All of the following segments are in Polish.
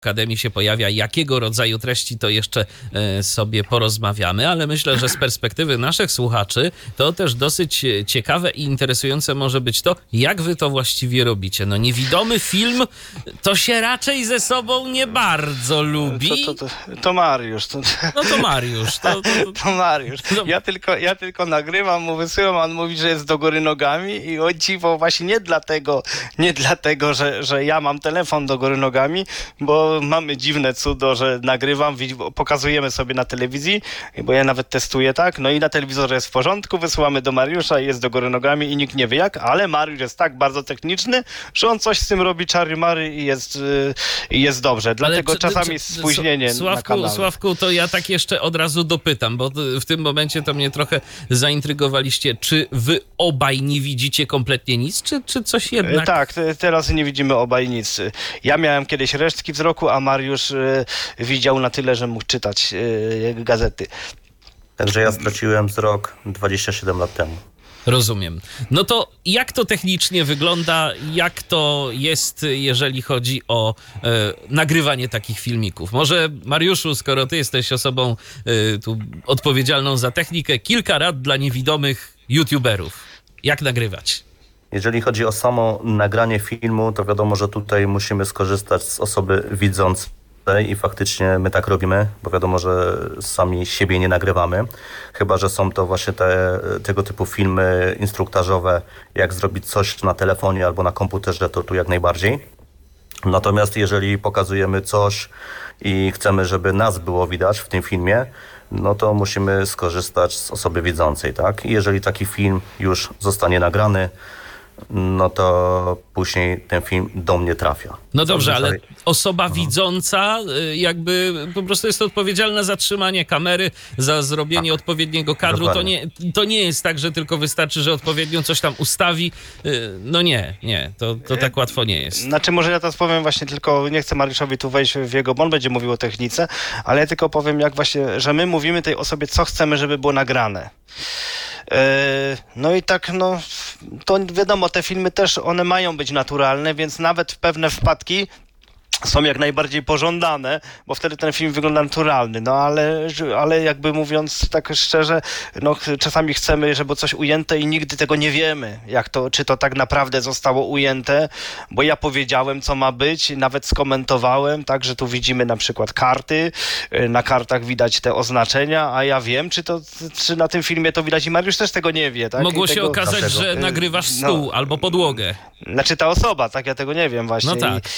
Akademii się pojawia, jakiego rodzaju treści, to jeszcze sobie porozmawiamy, ale myślę, że z perspektywy naszych słuchaczy to też dosyć ciekawe i interesujące może być to, jak wy to właściwie robicie. No niewidomy film to się raczej ze sobą nie bardzo lubi. To Mariusz. No to Mariusz. To Mariusz. Ja tylko nagrywam, mu wysyłam, a on mówi, że jest do góry nogami i o dziwo właśnie nie dlatego, że ja mam telefon do góry nogami, bo mamy dziwne cudo, że nagrywam, pokazujemy sobie na telewizji, bo ja nawet testuję, tak? No i na telewizorze jest w porządku, wysyłamy do Mariusza i jest do góry nogami i nikt nie wie jak, ale Mariusz jest tak bardzo techniczny, że on coś z tym robi czary-mary i jest dobrze. Dlatego czasami jest spóźnienie na kanale. Sławku, to ja tak jeszcze od razu dopytam, bo w tym momencie to mnie trochę zaintrygowaliście. Czy wy obaj nie widzicie kompletnie nic, czy coś jednak? Tak, teraz nie widzimy obaj nic. Ja miałem kiedyś resztki wzroku, a Mariusz widział na tyle, że mógł czytać gazety. Także ja straciłem wzrok 27 lat temu. Rozumiem. No to jak to technicznie wygląda? Jak to jest, jeżeli chodzi o nagrywanie takich filmików? Może Mariuszu, skoro ty jesteś osobą tu odpowiedzialną za technikę, kilka rad dla niewidomych youtuberów. Jak nagrywać? Jeżeli chodzi o samo nagranie filmu, to wiadomo, że tutaj musimy skorzystać z osoby widzącej i faktycznie my tak robimy, bo wiadomo, że sami siebie nie nagrywamy, chyba że są to właśnie tego typu filmy instruktażowe, jak zrobić coś na telefonie albo na komputerze, to tu jak najbardziej. Natomiast jeżeli pokazujemy coś i chcemy, żeby nas było widać w tym filmie, no to musimy skorzystać z osoby widzącej, tak? I jeżeli taki film już zostanie nagrany, no to później ten film do mnie trafia. No dobrze, ale osoba widząca jakby po prostu jest odpowiedzialna za trzymanie kamery, za zrobienie odpowiedniego kadru. To nie jest tak, że tylko wystarczy, że odpowiednio coś tam ustawi. No nie, to tak łatwo nie jest. Znaczy może ja teraz powiem właśnie tylko, nie chcę Mariuszowi tu wejść w jego, bo on będzie mówił o technice, ale ja tylko powiem jak właśnie, że my mówimy tej osobie, co chcemy, żeby było nagrane. No i tak, no to wiadomo, te filmy też, one mają być naturalne, więc nawet pewne wpadki są jak najbardziej pożądane, bo wtedy ten film wygląda naturalny, no ale jakby mówiąc tak szczerze, no czasami chcemy, żeby coś ujęte i nigdy tego nie wiemy, czy to tak naprawdę zostało ujęte, bo ja powiedziałem, co ma być, nawet skomentowałem, tak, że tu widzimy na przykład karty, na kartach widać te oznaczenia, a ja wiem, czy na tym filmie to widać i Mariusz też tego nie wie, tak? Mogło się okazać, że nagrywasz stół albo podłogę. Znaczy ta osoba, tak, ja tego nie wiem właśnie. No tak.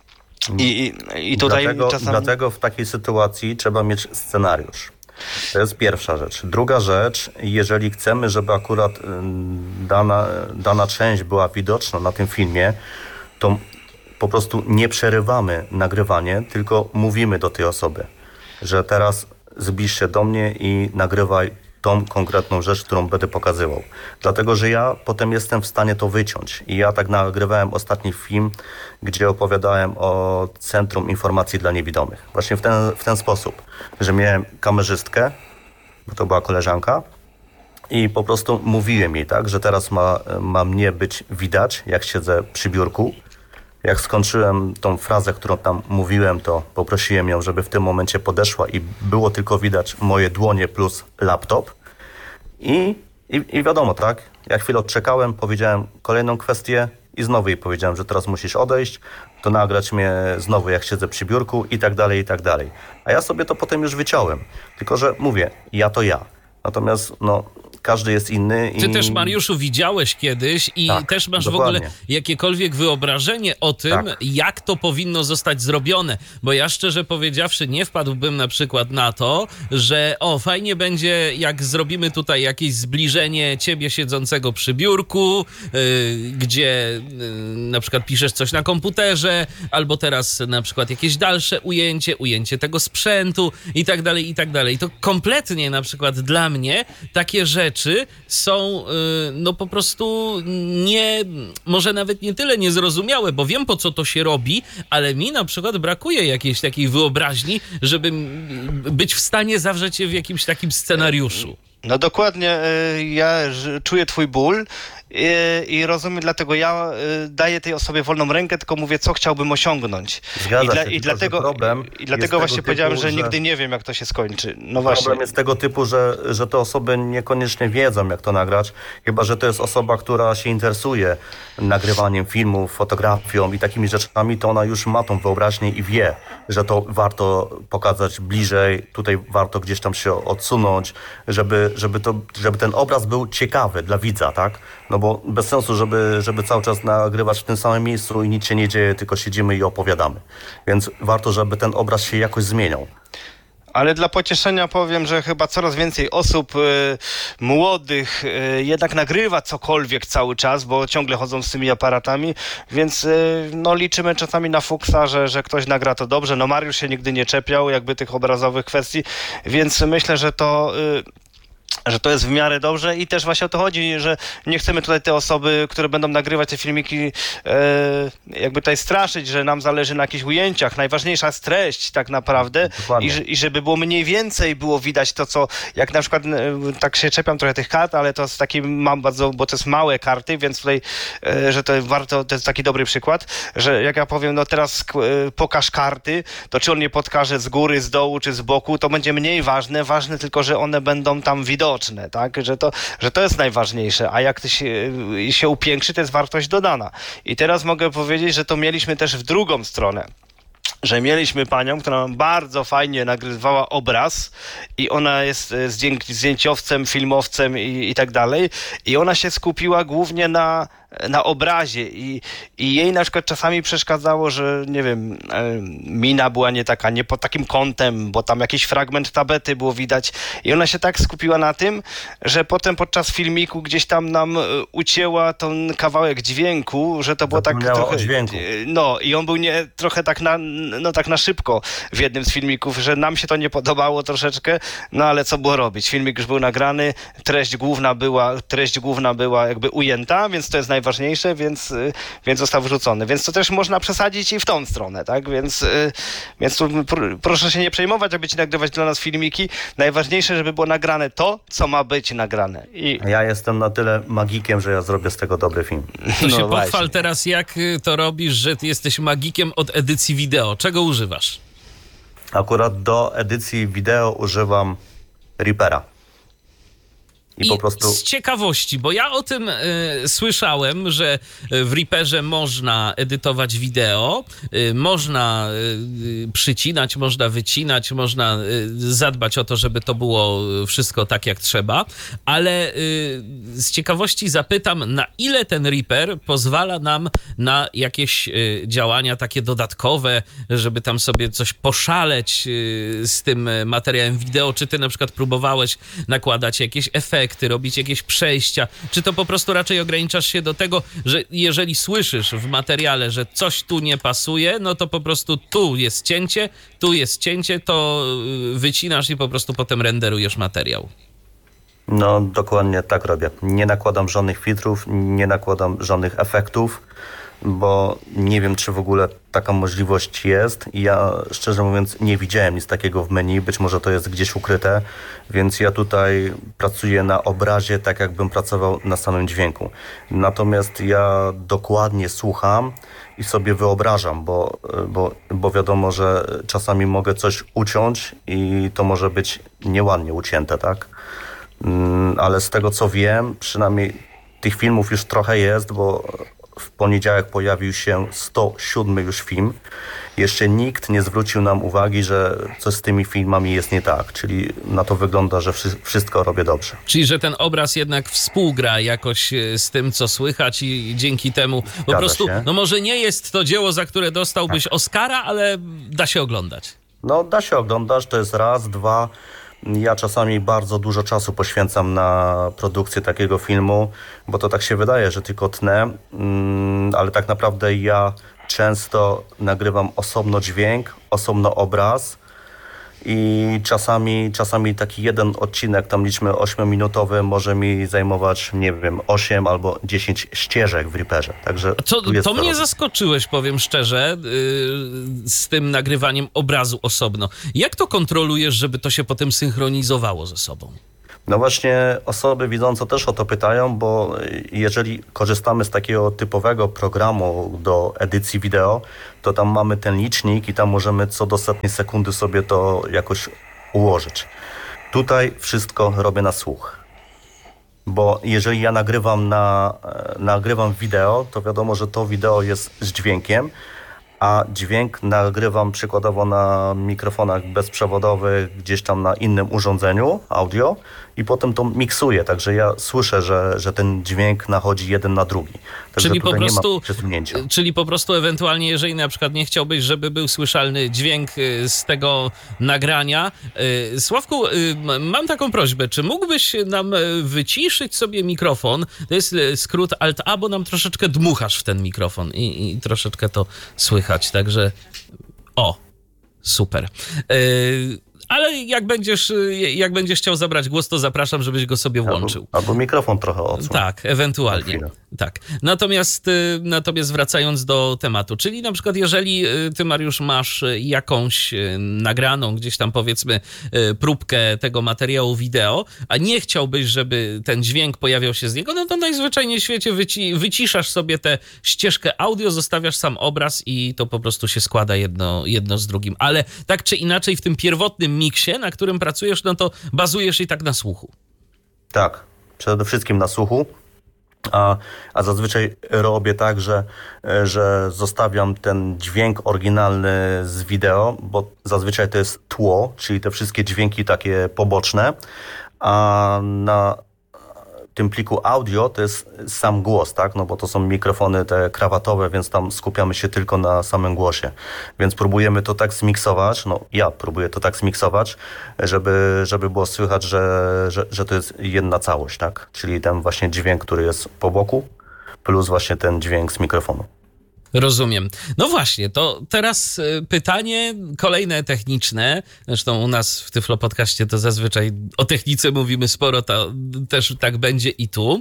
I tutaj dlatego w takiej sytuacji trzeba mieć scenariusz. To jest pierwsza rzecz. Druga rzecz, jeżeli chcemy, żeby akurat dana część była widoczna na tym filmie, to po prostu nie przerywamy nagrywanie, tylko mówimy do tej osoby, że teraz zbliż się do mnie i nagrywaj tą konkretną rzecz, którą będę pokazywał. Dlatego, że ja potem jestem w stanie to wyciąć. I ja tak nagrywałem ostatni film, gdzie opowiadałem o Centrum Informacji dla Niewidomych. Właśnie w ten sposób, że miałem kamerzystkę, bo to była koleżanka, i po prostu mówiłem jej, tak, że teraz ma mnie być widać, jak siedzę przy biurku. Jak skończyłem tą frazę, którą tam mówiłem, to poprosiłem ją, żeby w tym momencie podeszła i było tylko widać moje dłonie plus laptop. I wiadomo, tak? Ja chwilę odczekałem, powiedziałem kolejną kwestię i znowu jej powiedziałem, że teraz musisz odejść, to nagrać mnie znowu, jak siedzę przy biurku i tak dalej, i tak dalej. A ja sobie to potem już wyciąłem. Tylko że mówię, ja to ja. Natomiast każdy jest inny. Ty też, Mariuszu, widziałeś kiedyś i też masz dokładnie w ogóle jakiekolwiek wyobrażenie o tym, jak to powinno zostać zrobione. Bo ja szczerze powiedziawszy nie wpadłbym na przykład na to, że fajnie będzie, jak zrobimy tutaj jakieś zbliżenie ciebie siedzącego przy biurku, gdzie na przykład piszesz coś na komputerze, albo teraz na przykład jakieś dalsze ujęcie tego sprzętu i tak dalej, i tak dalej. To kompletnie na przykład dla mnie takie rzeczy są po prostu może nawet nie tyle niezrozumiałe, bo wiem, po co to się robi, ale mi na przykład brakuje jakiejś takiej wyobraźni, żeby być w stanie zawrzeć się w jakimś takim scenariuszu. No dokładnie, ja czuję twój ból i rozumiem, dlatego ja daję tej osobie wolną rękę, tylko mówię, co chciałbym osiągnąć. Zgadza się, I dlatego właśnie powiedziałem, że nigdy nie wiem, jak to się skończy. No właśnie. Problem jest tego typu, że te osoby niekoniecznie wiedzą, jak to nagrać, chyba że to jest osoba, która się interesuje nagrywaniem filmów, fotografią i takimi rzeczami, to ona już ma tą wyobraźnię i wie, że to warto pokazać bliżej, tutaj warto gdzieś tam się odsunąć, żeby ten obraz był ciekawy dla widza, tak? No bo bez sensu, żeby cały czas nagrywać w tym samym miejscu i nic się nie dzieje, tylko siedzimy i opowiadamy. Więc warto, żeby ten obraz się jakoś zmieniał. Ale dla pocieszenia powiem, że chyba coraz więcej osób młodych jednak nagrywa cokolwiek cały czas, bo ciągle chodzą z tymi aparatami, więc no liczymy czasami na fuksa, że ktoś nagra to dobrze. No Mariusz się nigdy nie czepiał jakby tych obrazowych kwestii, więc myślę, że to jest w miarę dobrze i też właśnie o to chodzi, że nie chcemy tutaj te osoby, które będą nagrywać te filmiki jakby tutaj straszyć, że nam zależy na jakichś ujęciach. Najważniejsza jest treść tak naprawdę i żeby było mniej więcej było widać to, co jak na przykład tak się czepiam trochę tych kart, ale to jest taki mam bardzo, bo to jest małe karty, więc tutaj, że to warto, to jest taki dobry przykład, że jak ja powiem, no teraz pokaż karty, to czy on nie podkaże z góry, z dołu, czy z boku, to będzie mniej ważne. Ważne tylko, że one będą tam widoczne. Tak? Że to jest najważniejsze, a jak to się upiększy, to jest wartość dodana. I teraz mogę powiedzieć, że to mieliśmy też w drugą stronę. Że mieliśmy panią, która nam bardzo fajnie nagrywała obraz i ona jest zdjęciowcem, filmowcem i tak dalej. I ona się skupiła głównie na obrazie i jej na przykład czasami przeszkadzało, że nie wiem, mina była nie taka, nie pod takim kątem, bo tam jakiś fragment tabety było widać i ona się tak skupiła na tym, że potem podczas filmiku gdzieś tam nam ucięła ten kawałek dźwięku, że to było tak trochę... o dźwięku. No i on był trochę tak tak na szybko w jednym z filmików, że nam się to nie podobało troszeczkę, no ale co było robić? Filmik już był nagrany, treść główna była jakby ujęta, więc to jest najważniejsze, więc został wrzucony. Więc to też można przesadzić i w tą stronę, tak? Więc tu proszę się nie przejmować, aby ci nagrywać dla nas filmiki. Najważniejsze, żeby było nagrane to, co ma być nagrane. Ja jestem na tyle magikiem, że ja zrobię z tego dobry film. To się pochwal teraz, jak to robisz, że ty jesteś magikiem od edycji wideo. Czego używasz? Akurat do edycji wideo używam Reapera. I po prostu... z ciekawości, bo ja o tym słyszałem, że w Reaperze można edytować wideo, można przycinać, można wycinać, można zadbać o to, żeby to było wszystko tak jak trzeba, ale z ciekawości zapytam, na ile ten Reaper pozwala nam na jakieś działania takie dodatkowe, żeby tam sobie coś poszaleć z tym materiałem wideo, czy ty na przykład próbowałeś nakładać jakieś efekty, robić jakieś przejścia, czy to po prostu raczej ograniczasz się do tego, że jeżeli słyszysz w materiale, że coś tu nie pasuje, no to po prostu tu jest cięcie, to wycinasz i po prostu potem renderujesz materiał. No dokładnie tak robię. Nie nakładam żadnych filtrów, nie nakładam żadnych efektów, bo nie wiem, czy w ogóle taka możliwość jest. Ja szczerze mówiąc nie widziałem nic takiego w menu, być może to jest gdzieś ukryte, więc ja tutaj pracuję na obrazie tak, jakbym pracował na samym dźwięku. Natomiast ja dokładnie słucham i sobie wyobrażam, bo wiadomo, że czasami mogę coś uciąć i to może być nieładnie ucięte, tak? Ale z tego co wiem, przynajmniej tych filmów już trochę jest, bo w poniedziałek pojawił się 107 już film. Jeszcze nikt nie zwrócił nam uwagi, że coś z tymi filmami jest nie tak. Czyli na to wygląda, że wszystko robię dobrze. Czyli, że ten obraz jednak współgra jakoś z tym, co słychać i dzięki temu po prostu, no może nie jest to dzieło, za które dostałbyś Oscara, ale da się oglądać. No da się oglądać, to jest raz, dwa. Ja czasami bardzo dużo czasu poświęcam na produkcję takiego filmu, bo to tak się wydaje, że tylko tnę, ale tak naprawdę ja często nagrywam osobno dźwięk, osobno obraz i czasami taki jeden odcinek, tam liczmy 8-minutowy, może mi zajmować, nie wiem, 8 albo 10 ścieżek w Reaperze. Także to mnie zaskoczyłeś, powiem szczerze, z tym nagrywaniem obrazu osobno. Jak to kontrolujesz, żeby to się potem synchronizowało ze sobą? No właśnie osoby widzące też o to pytają, bo jeżeli korzystamy z takiego typowego programu do edycji wideo, to tam mamy ten licznik i tam możemy co do setnej sekundy sobie to jakoś ułożyć. Tutaj wszystko robię na słuch. Bo jeżeli ja nagrywam wideo, to wiadomo, że to wideo jest z dźwiękiem, a dźwięk nagrywam przykładowo na mikrofonach bezprzewodowych, gdzieś tam na innym urządzeniu audio i potem to miksuję, także ja słyszę, że ten dźwięk nachodzi jeden na drugi. Także czyli po prostu ewentualnie, jeżeli na przykład nie chciałbyś, żeby był słyszalny dźwięk z tego nagrania. Sławku, mam taką prośbę, czy mógłbyś nam wyciszyć sobie mikrofon? To jest skrót Alt-A, bo nam troszeczkę dmuchasz w ten mikrofon i troszeczkę to słychać, także super. Ale jak będziesz chciał zabrać głos, to zapraszam, żebyś go sobie włączył. Albo mikrofon trochę odsłonił. Tak, ewentualnie. Tak. Natomiast wracając do tematu, czyli na przykład jeżeli ty, Mariusz, masz jakąś nagraną gdzieś tam powiedzmy próbkę tego materiału wideo, a nie chciałbyś, żeby ten dźwięk pojawiał się z niego, no to najzwyczajniej w świecie wyciszasz sobie tę ścieżkę audio, zostawiasz sam obraz i to po prostu się składa jedno z drugim. Ale tak czy inaczej w tym pierwotnym miksie, na którym pracujesz, no to bazujesz i tak na słuchu. Tak, przede wszystkim na słuchu, a zazwyczaj robię tak, że zostawiam ten dźwięk oryginalny z wideo, bo zazwyczaj to jest tło, czyli te wszystkie dźwięki takie poboczne, a na tym pliku audio to jest sam głos, tak? No bo to są mikrofony te krawatowe, więc tam skupiamy się tylko na samym głosie. Więc próbujemy to tak zmiksować, ja próbuję to tak zmiksować, żeby było słychać, że to jest jedna całość, tak? Czyli ten właśnie dźwięk, który jest po boku, plus właśnie ten dźwięk z mikrofonu. Rozumiem. No właśnie, to teraz pytanie kolejne techniczne. Zresztą u nas w Tyflo Podcaście to zazwyczaj o technice mówimy sporo, to też tak będzie i tu.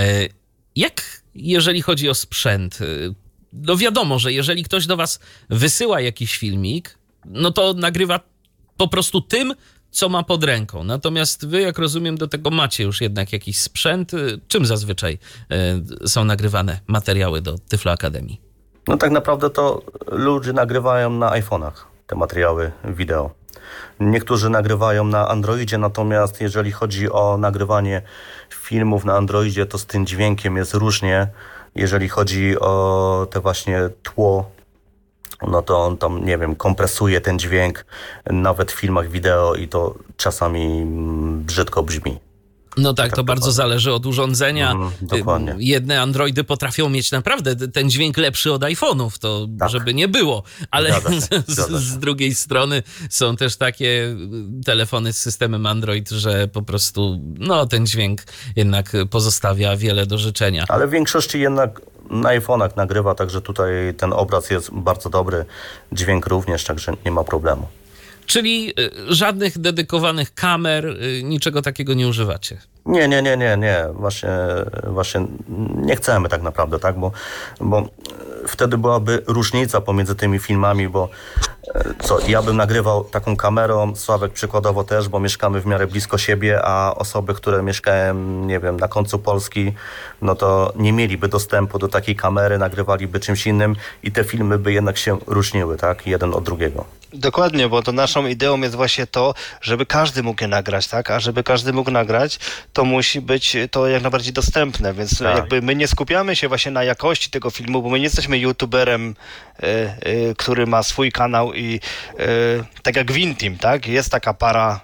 Jak jeżeli chodzi o sprzęt? No wiadomo, że jeżeli ktoś do was wysyła jakiś filmik, no to nagrywa po prostu tym, co ma pod ręką. Natomiast wy, jak rozumiem, do tego macie już jednak jakiś sprzęt. Czym zazwyczaj są nagrywane materiały do Tyflo Akademii? No tak naprawdę to ludzie nagrywają na iPhone'ach te materiały wideo. Niektórzy nagrywają na Androidzie, natomiast jeżeli chodzi o nagrywanie filmów na Androidzie, to z tym dźwiękiem jest różnie. Jeżeli chodzi o te właśnie tło, no to on tam, nie wiem, kompresuje ten dźwięk nawet w filmach wideo i to czasami brzydko brzmi. No tak, to bardzo zależy od urządzenia. Dokładnie. Jedne Androidy potrafią mieć naprawdę ten dźwięk lepszy od iPhone'ów, to tak, żeby nie było. Ale z drugiej strony są też takie telefony z systemem Android, że po prostu ten dźwięk jednak pozostawia wiele do życzenia. Ale w większości jednak na iPhone'ach nagrywa, także tutaj ten obraz jest bardzo dobry, dźwięk również, także nie ma problemu. Czyli żadnych dedykowanych kamer, niczego takiego nie używacie? Nie. Właśnie nie chcemy tak naprawdę, tak? Bo wtedy byłaby różnica pomiędzy tymi filmami, bo ja bym nagrywał taką kamerą, Sławek przykładowo też, bo mieszkamy w miarę blisko siebie, a osoby, które mieszkają, nie wiem, na końcu Polski, no to nie mieliby dostępu do takiej kamery, nagrywaliby czymś innym i te filmy by jednak się różniły, tak? Jeden od drugiego. Dokładnie, bo to naszą ideą jest właśnie to, żeby każdy mógł je nagrać, tak? A żeby każdy mógł nagrać, to musi być to jak najbardziej dostępne, więc jakby my nie skupiamy się właśnie na jakości tego filmu, bo my nie jesteśmy youtuberem, który ma swój kanał i tak jak Winteam, tak? Jest taka para...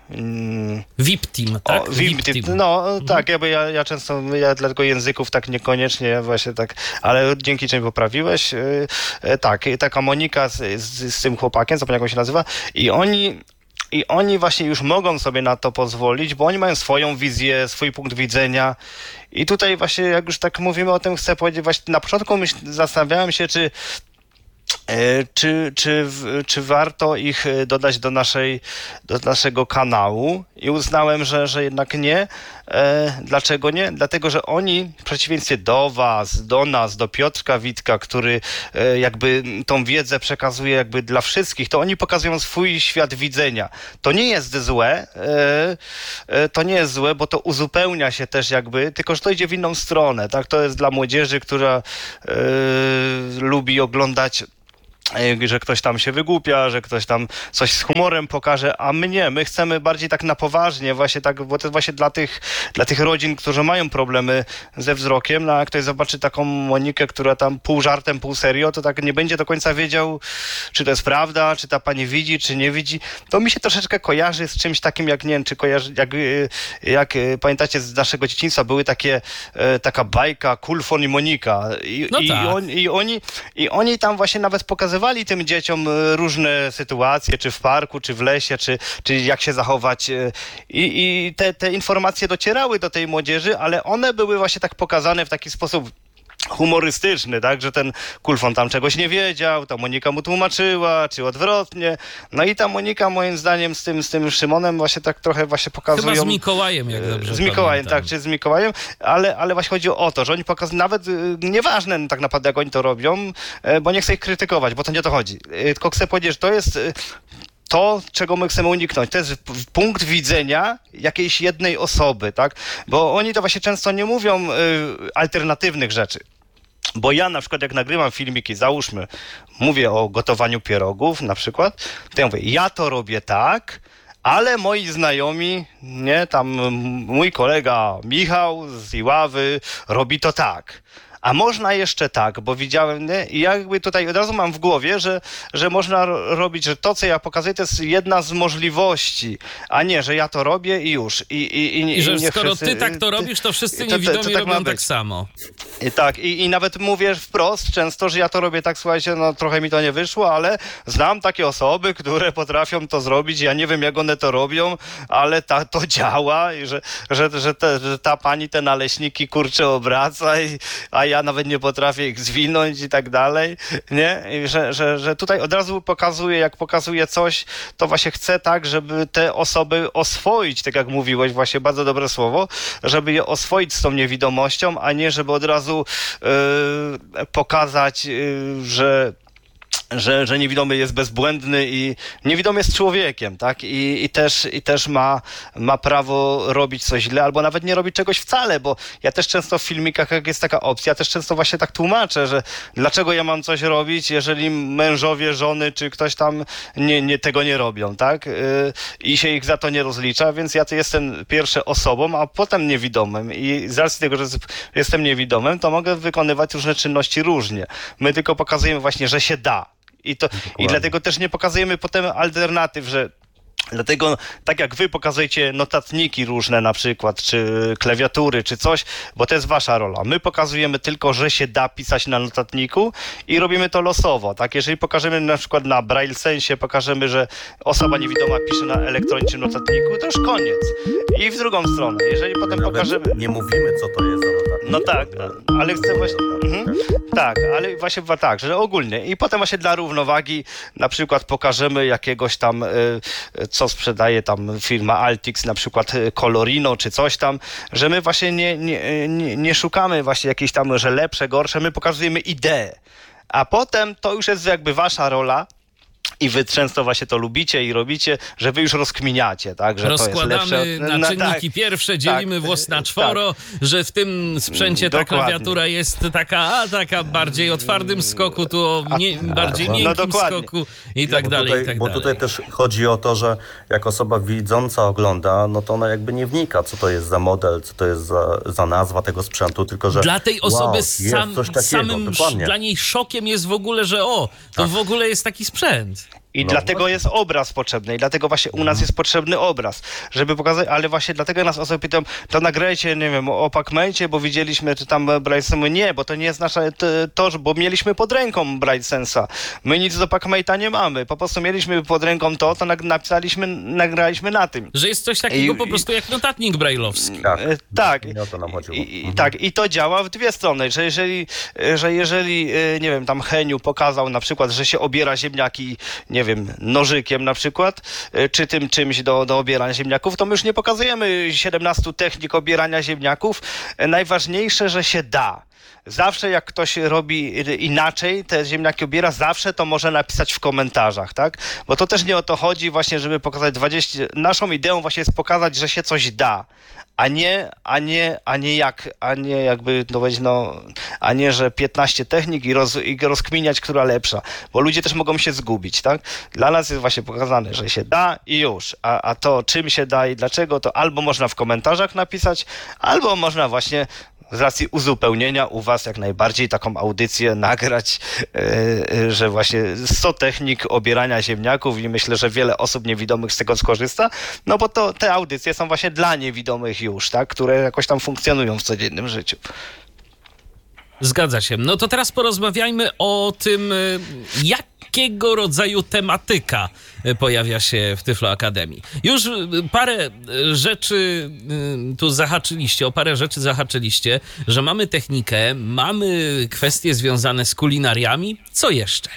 VIP Team, tak? VIP Team. Tak, ja często, dlatego języków tak niekoniecznie właśnie tak, ale dzięki czemu poprawiłeś. Tak, taka Monika z tym chłopakiem, zapomniałem jak on się nazywa, i oni właśnie już mogą sobie na to pozwolić, bo oni mają swoją wizję, swój punkt widzenia i tutaj właśnie jak już tak mówimy o tym, chcę powiedzieć, właśnie na początku zastanawiałem się, Czy warto ich dodać do naszego kanału? I uznałem, że jednak nie. Dlaczego nie? Dlatego, że oni w przeciwieństwie do was, do nas, do Piotrka Witka, który jakby tą wiedzę przekazuje jakby dla wszystkich, to oni pokazują swój świat widzenia. To nie jest złe, bo to uzupełnia się też jakby, tylko że to idzie w inną stronę, tak? To jest dla młodzieży, która lubi oglądać, że ktoś tam się wygłupia, że ktoś tam coś z humorem pokaże, a my chcemy bardziej tak na poważnie, właśnie tak, bo to jest właśnie dla tych rodzin, którzy mają problemy ze wzrokiem, no a jak ktoś zobaczy taką Monikę, która tam pół żartem, pół serio, to tak nie będzie do końca wiedział, czy to jest prawda, czy ta pani widzi, czy nie widzi. To mi się troszeczkę kojarzy z czymś takim, jak nie wiem, czy kojarzy, jak pamiętacie z naszego dzieciństwa, były taka bajka Kulfon i Monika. I oni tam właśnie nawet pokazywali tym dzieciom różne sytuacje, czy w parku, czy w lesie, czy jak się zachować. I te informacje docierały do tej młodzieży, ale one były właśnie tak pokazane w taki sposób humorystyczny, tak, że ten Kulfon tam czegoś nie wiedział, ta Monika mu tłumaczyła, czy odwrotnie. No i ta Monika moim zdaniem z tym Szymonem właśnie tak trochę właśnie pokazują... Chyba z Mikołajem, jak dobrze Z Mikołajem, pamiętam. tak, czy z Mikołajem, ale właśnie chodzi o to, że oni pokazują, nawet nieważne tak naprawdę jak oni to robią, bo nie chcę ich krytykować, bo to nie o to chodzi. Tylko chcę powiedzieć, że to jest to, czego my chcemy uniknąć. To jest punkt widzenia jakiejś jednej osoby, tak? Bo oni to właśnie często nie mówią alternatywnych rzeczy. Bo ja na przykład jak nagrywam filmiki, załóżmy, mówię o gotowaniu pierogów na przykład, to ja mówię, ja to robię tak, ale moi znajomi, nie, tam mój kolega Michał z Iławy robi to tak. A można jeszcze tak, bo widziałem, nie? I jakby tutaj od razu mam w głowie, że można robić, że to, co ja pokazuję, to jest jedna z możliwości, a nie, że ja to robię i już. I że nie skoro wszyscy, ty tak to robisz, to wszyscy to niewidomi tak ma robią być. tak samo. I tak, i nawet mówię wprost często, że ja to robię tak, słuchajcie, no trochę mi to nie wyszło, ale znam takie osoby, które potrafią to zrobić, ja nie wiem, jak one to robią, ale to działa i że ta pani te naleśniki kurczę obraca, a ja nawet nie potrafię ich zwinąć i tak dalej, nie? I że tutaj od razu pokazuje, jak pokazuje coś, to właśnie chcę tak, żeby te osoby oswoić, tak jak mówiłeś, właśnie bardzo dobre słowo, żeby je oswoić z tą niewidomością, a nie żeby od razu pokazać, że niewidomy jest bezbłędny i niewidomy jest człowiekiem, tak? I też ma prawo robić coś źle, albo nawet nie robić czegoś wcale, bo ja też często w filmikach, jak jest taka opcja, też często właśnie tak tłumaczę, że dlaczego ja mam coś robić, jeżeli mężowie, żony, czy ktoś tam tego nie robią, tak? I się ich za to nie rozlicza, więc ja to jestem pierwsze osobą, a potem niewidomym i z racji tego, że jestem niewidomym, to mogę wykonywać różne czynności różnie. My tylko pokazujemy właśnie, że się da. I dlatego też nie pokazujemy potem alternatyw, że dlatego tak jak wy pokazujecie notatniki różne na przykład, czy klawiatury, czy coś, bo to jest wasza rola. My pokazujemy tylko, że się da pisać na notatniku i robimy to losowo, tak? Jeżeli pokażemy na przykład na Braille Sensie, pokażemy, że osoba niewidoma pisze na elektronicznym notatniku, to już koniec. I w drugą stronę, jeżeli potem pokażemy... Nie mówimy, co to jest za notatnik. No tak, ale chcę właśnie... Tak, ale właśnie tak, że ogólnie. I potem właśnie dla równowagi na przykład pokażemy jakiegoś tam, co sprzedaje tam firma Altix, na przykład Colorino czy coś tam, że my właśnie nie szukamy właśnie jakiejś tam, że lepsze, gorsze, my pokazujemy ideę. A potem to już jest jakby wasza rola. I wy często właśnie to lubicie i robicie, że wy już rozkminiacie, tak? Że rozkładamy to jest lepsze. na czynniki pierwsze, dzielimy włos na czworo, że w tym sprzęcie ta klawiatura jest taka bardziej o twardym skoku, tu o bardziej miękkim skoku i tak dalej, i tak Bo tutaj też chodzi o to, że jak osoba widząca ogląda, no to ona jakby nie wnika, co to jest za model, co to jest za nazwa tego sprzętu, tylko że dla tej osoby coś takiego, samym dokładnie. dla niej szokiem jest w ogóle, że to w ogóle jest taki sprzęt. I dlatego jest obraz potrzebny. I dlatego właśnie u nas jest potrzebny obraz, żeby pokazać, ale właśnie dlatego nas osoby pytają, to nagrajcie, nie wiem, o Pac-Mancie, bo widzieliśmy, czy tam Brightsense. Nie, bo to nie jest nasze, bo mieliśmy pod ręką Brightsensa. My nic do Pac-Manta nie mamy. Po prostu mieliśmy pod ręką to nagraliśmy na tym. Że jest coś takiego po prostu jak notatnik brajlowski. Tak. I o to nam chodziło. Tak, i to działa w dwie strony, że jeżeli nie wiem, tam Heniu pokazał na przykład, że się obiera ziemniaki, nie wiem, nożykiem na przykład, czy tym czymś do obierania ziemniaków, to my już nie pokazujemy 17 technik obierania ziemniaków. Najważniejsze, że się da. Zawsze jak ktoś robi inaczej, te ziemniaki obiera, zawsze to może napisać w komentarzach, tak? Bo to też nie o to chodzi właśnie, żeby pokazać 20... Naszą ideą właśnie jest pokazać, że się coś da, a nie, że 15 technik i rozkminiać, która lepsza, bo ludzie też mogą się zgubić, tak? Dla nas jest właśnie pokazane, że się da i już, a to czym się da i dlaczego, to albo można w komentarzach napisać, albo można właśnie z racji uzupełnienia u was jak najbardziej taką audycję nagrać, że właśnie 100 technik obierania ziemniaków i myślę, że wiele osób niewidomych z tego skorzysta, no bo to te audycje są właśnie dla niewidomych już, tak, które jakoś tam funkcjonują w codziennym życiu. Zgadza się. No to teraz porozmawiajmy o tym, jakiego rodzaju tematyka pojawia się w Tyflo Akademii. Już parę rzeczy tu zahaczyliście, o parę rzeczy zahaczyliście, że mamy technikę, mamy kwestie związane z kulinariami. Co jeszcze?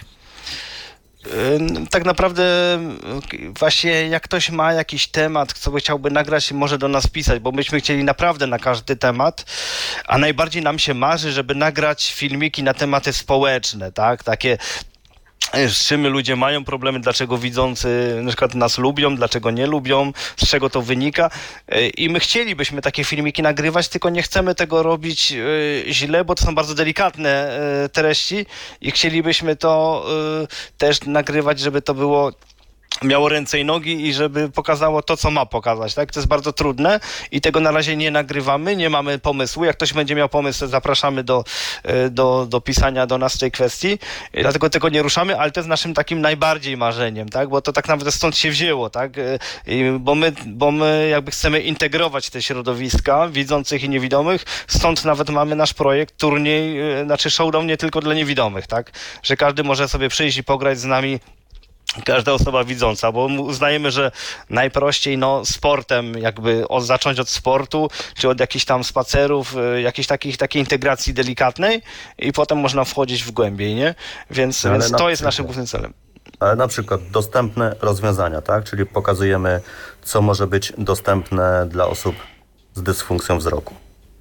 Tak naprawdę właśnie jak ktoś ma jakiś temat, co by chciałby nagrać, może do nas pisać, bo myśmy chcieli naprawdę na każdy temat, a najbardziej nam się marzy, żeby nagrać filmiki na tematy społeczne, tak? Takie, z czym ludzie mają problemy, dlaczego widzący na przykład nas lubią, dlaczego nie lubią, z czego to wynika. I my chcielibyśmy takie filmiki nagrywać, tylko nie chcemy tego robić źle, bo to są bardzo delikatne treści i chcielibyśmy to też nagrywać, żeby to miało ręce i nogi i żeby pokazało to, co ma pokazać, tak? To jest bardzo trudne i tego na razie nie nagrywamy, nie mamy pomysłu. Jak ktoś będzie miał pomysł, zapraszamy do pisania do nas w tej kwestii. Dlatego tego nie ruszamy, ale to jest naszym takim najbardziej marzeniem, tak? Bo to tak naprawdę stąd się wzięło, tak? Bo my jakby chcemy integrować te środowiska widzących i niewidomych, stąd nawet mamy nasz projekt, turniej, showdown nie tylko dla niewidomych, tak? Że każdy może sobie przyjść i pograć z nami, każda osoba widząca, bo uznajemy, że najprościej sportem jakby zacząć od sportu, czy od jakichś tam spacerów, jakiejś takiej integracji delikatnej i potem można wchodzić w głębiej, nie? Więc to jest naszym głównym celem. Ale na przykład dostępne rozwiązania, tak? Czyli pokazujemy, co może być dostępne dla osób z dysfunkcją wzroku.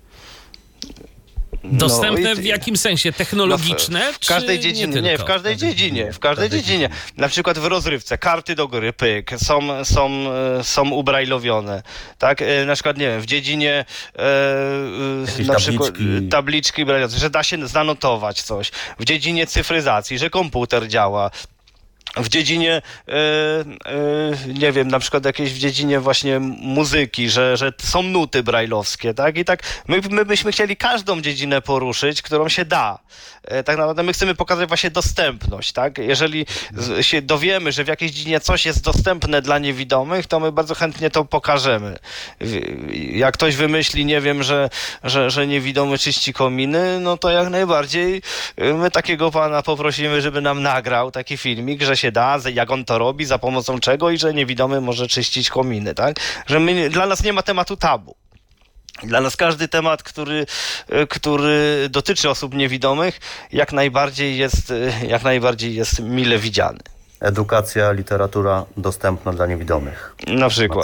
Dostępne w jakim sensie? Technologiczne? W każdej dziedzinie. Nie, w każdej dziedzinie. W każdej dziedzinie. Na przykład w rozrywce, karty do gry, pyk, są ubrajlowione. Tak? Na przykład, nie wiem, w dziedzinie na przykład tabliczki, że da się zanotować coś. W dziedzinie cyfryzacji, że komputer działa. W dziedzinie, nie wiem, na przykład jakieś w dziedzinie właśnie muzyki, że są nuty brajlowskie, tak? I tak my byśmy chcieli każdą dziedzinę poruszyć, którą się da. Tak naprawdę my chcemy pokazać właśnie dostępność, tak? Jeżeli się dowiemy, że w jakiejś dziedzinie coś jest dostępne dla niewidomych, to my bardzo chętnie to pokażemy. Jak ktoś wymyśli, nie wiem, że niewidomy czyści kominy, no to jak najbardziej my takiego pana poprosimy, żeby nam nagrał taki filmik, że się da, jak on to robi, za pomocą czego i że niewidomy może czyścić kominy, tak? Że dla nas nie ma tematu tabu. Dla nas każdy temat, który dotyczy osób niewidomych, jak najbardziej jest mile widziany. Edukacja, literatura dostępna dla niewidomych. Na przykład.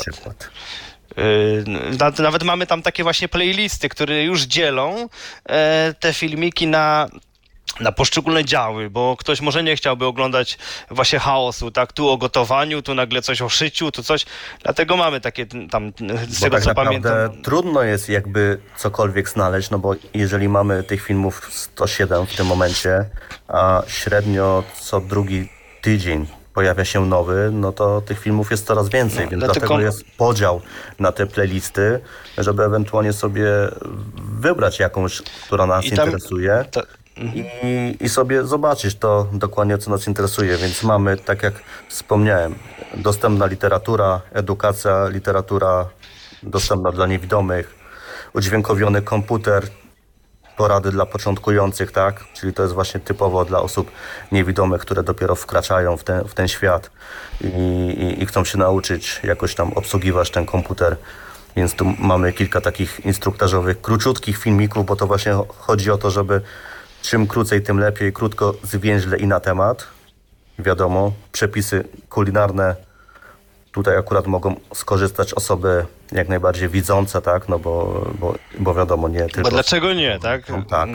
Nawet mamy tam takie właśnie playlisty, które już dzielą te filmiki na poszczególne działy, bo ktoś może nie chciałby oglądać właśnie chaosu, tak? Tu o gotowaniu, tu nagle coś o szyciu, tu coś. Dlatego mamy takie tam, z tego co pamiętam. Trudno jest jakby cokolwiek znaleźć, no bo jeżeli mamy tych filmów 107 w tym momencie, a średnio co drugi tydzień pojawia się nowy, no to tych filmów jest coraz więcej, więc dlatego jest podział na te playlisty, żeby ewentualnie sobie wybrać jakąś, która nas interesuje. i sobie zobaczyć to dokładnie, co nas interesuje. Więc mamy, tak jak wspomniałem, dostępna literatura, edukacja, literatura dostępna dla niewidomych, udźwiękowiony komputer, porady dla początkujących, tak? Czyli to jest właśnie typowo dla osób niewidomych, które dopiero wkraczają w ten świat i chcą się nauczyć jakoś tam obsługiwać ten komputer. Więc tu mamy kilka takich instruktażowych, króciutkich filmików, bo to właśnie chodzi o to, żeby czym krócej, tym lepiej, krótko, zwięźle i na temat. Wiadomo, przepisy kulinarne tutaj akurat mogą skorzystać osoby jak najbardziej widzące, tak? No bo wiadomo, nie tylko... Bo dlaczego nie, tak? Tak.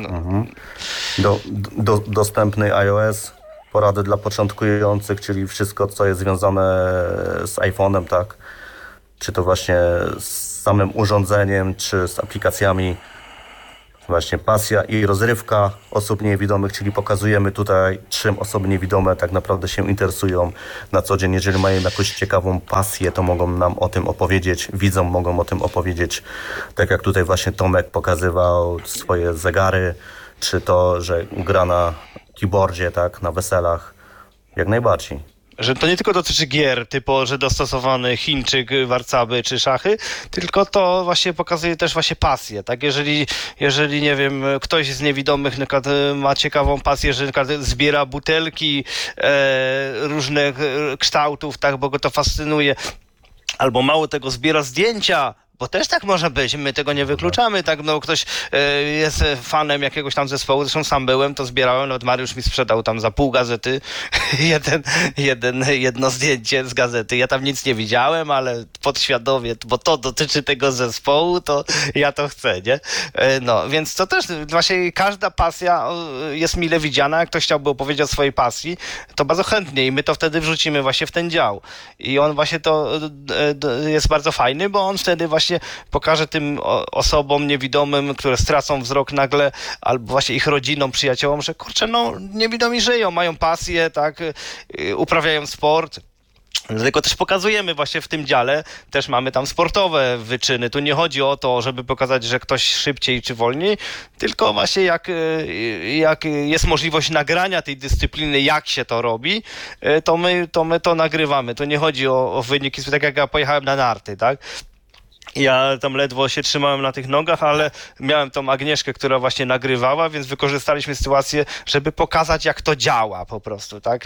Dostępny iOS, porady dla początkujących, czyli wszystko, co jest związane z iPhone'em, tak? Czy to właśnie z samym urządzeniem, czy z aplikacjami. Właśnie pasja i rozrywka osób niewidomych, czyli pokazujemy tutaj, czym osoby niewidome tak naprawdę się interesują na co dzień. Jeżeli mają jakąś ciekawą pasję, to mogą nam o tym opowiedzieć, widzom mogą o tym opowiedzieć. Tak jak tutaj właśnie Tomek pokazywał swoje zegary, czy to, że gra na keyboardzie, tak, na weselach, jak najbardziej. Że to nie tylko dotyczy gier, typu, że dostosowany Chińczyk, warcaby czy szachy, tylko to właśnie pokazuje też właśnie pasję, tak? Jeżeli nie wiem, ktoś z niewidomych na przykład ma ciekawą pasję, że na przykład zbiera butelki różnych kształtów, tak, bo go to fascynuje, albo mało tego, zbiera zdjęcia, bo też tak może być, my tego nie wykluczamy, tak, no ktoś jest fanem jakiegoś tam zespołu, zresztą sam byłem, to zbierałem, nawet Mariusz mi sprzedał tam za pół gazety jedno zdjęcie z gazety, ja tam nic nie widziałem, ale podświadomie, bo to dotyczy tego zespołu, to ja to chcę, nie? No, więc to też właśnie każda pasja jest mile widziana, jak ktoś chciałby opowiedzieć o swojej pasji, to bardzo chętnie i my to wtedy wrzucimy właśnie w ten dział i on właśnie to jest bardzo fajny, bo on wtedy właśnie pokaże tym osobom niewidomym, które stracą wzrok nagle, albo właśnie ich rodzinom, przyjaciołom, że kurczę, no niewidomi żyją, mają pasję, tak, uprawiają sport. Dlatego też pokazujemy właśnie w tym dziale, też mamy tam sportowe wyczyny. Tu nie chodzi o to, żeby pokazać, że ktoś szybciej czy wolniej, tylko właśnie jak jest możliwość nagrania tej dyscypliny, jak się to robi, to my to nagrywamy. To nie chodzi o wyniki, tak jak ja pojechałem na narty, tak? Ja tam ledwo się trzymałem na tych nogach, ale miałem tą Agnieszkę, która właśnie nagrywała, więc wykorzystaliśmy sytuację, żeby pokazać, jak to działa po prostu, tak?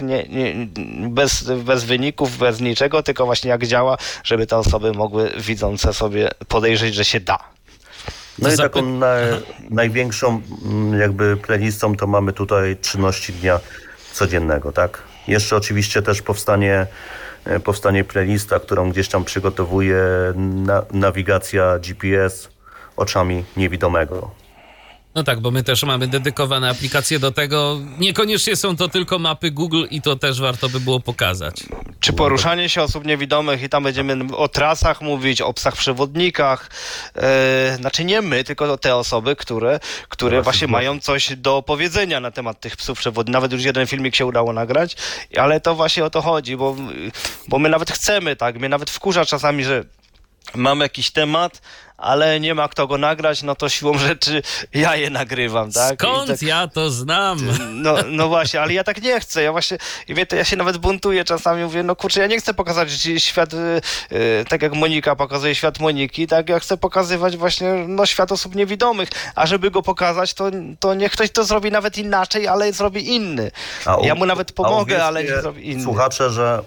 Bez wyników, bez niczego, tylko właśnie jak działa, żeby te osoby mogły widzące sobie podejrzeć, że się da. No i taką największą jakby playlistą to mamy tutaj czynności dnia codziennego, tak? Jeszcze oczywiście też powstanie playlista, którą gdzieś tam przygotowuje nawigacja GPS oczami niewidomego. No tak, bo my też mamy dedykowane aplikacje do tego. Niekoniecznie są to tylko mapy Google i to też warto by było pokazać. Czy poruszanie się osób niewidomych i tam będziemy o trasach mówić, o psach przewodnikach. Znaczy nie my, tylko te osoby, które właśnie mają coś do powiedzenia na temat tych psów przewodników. Nawet już jeden filmik się udało nagrać, ale to właśnie o to chodzi, bo my nawet chcemy, tak, mnie nawet wkurza czasami, że mam jakiś temat, ale nie ma kto go nagrać, no to siłą rzeczy ja je nagrywam, tak? Skąd tak, ja to znam? No właśnie, ale ja tak nie chcę. Ja się nawet buntuję czasami, mówię, no kurczę, ja nie chcę pokazać świat, tak jak Monika pokazuje świat Moniki, tak? Ja chcę pokazywać właśnie świat osób niewidomych, a żeby go pokazać, to niech ktoś to zrobi nawet inaczej, ale zrobi inny. Ja mu nawet pomogę, ale nie zrobi inny. Słuchacze, że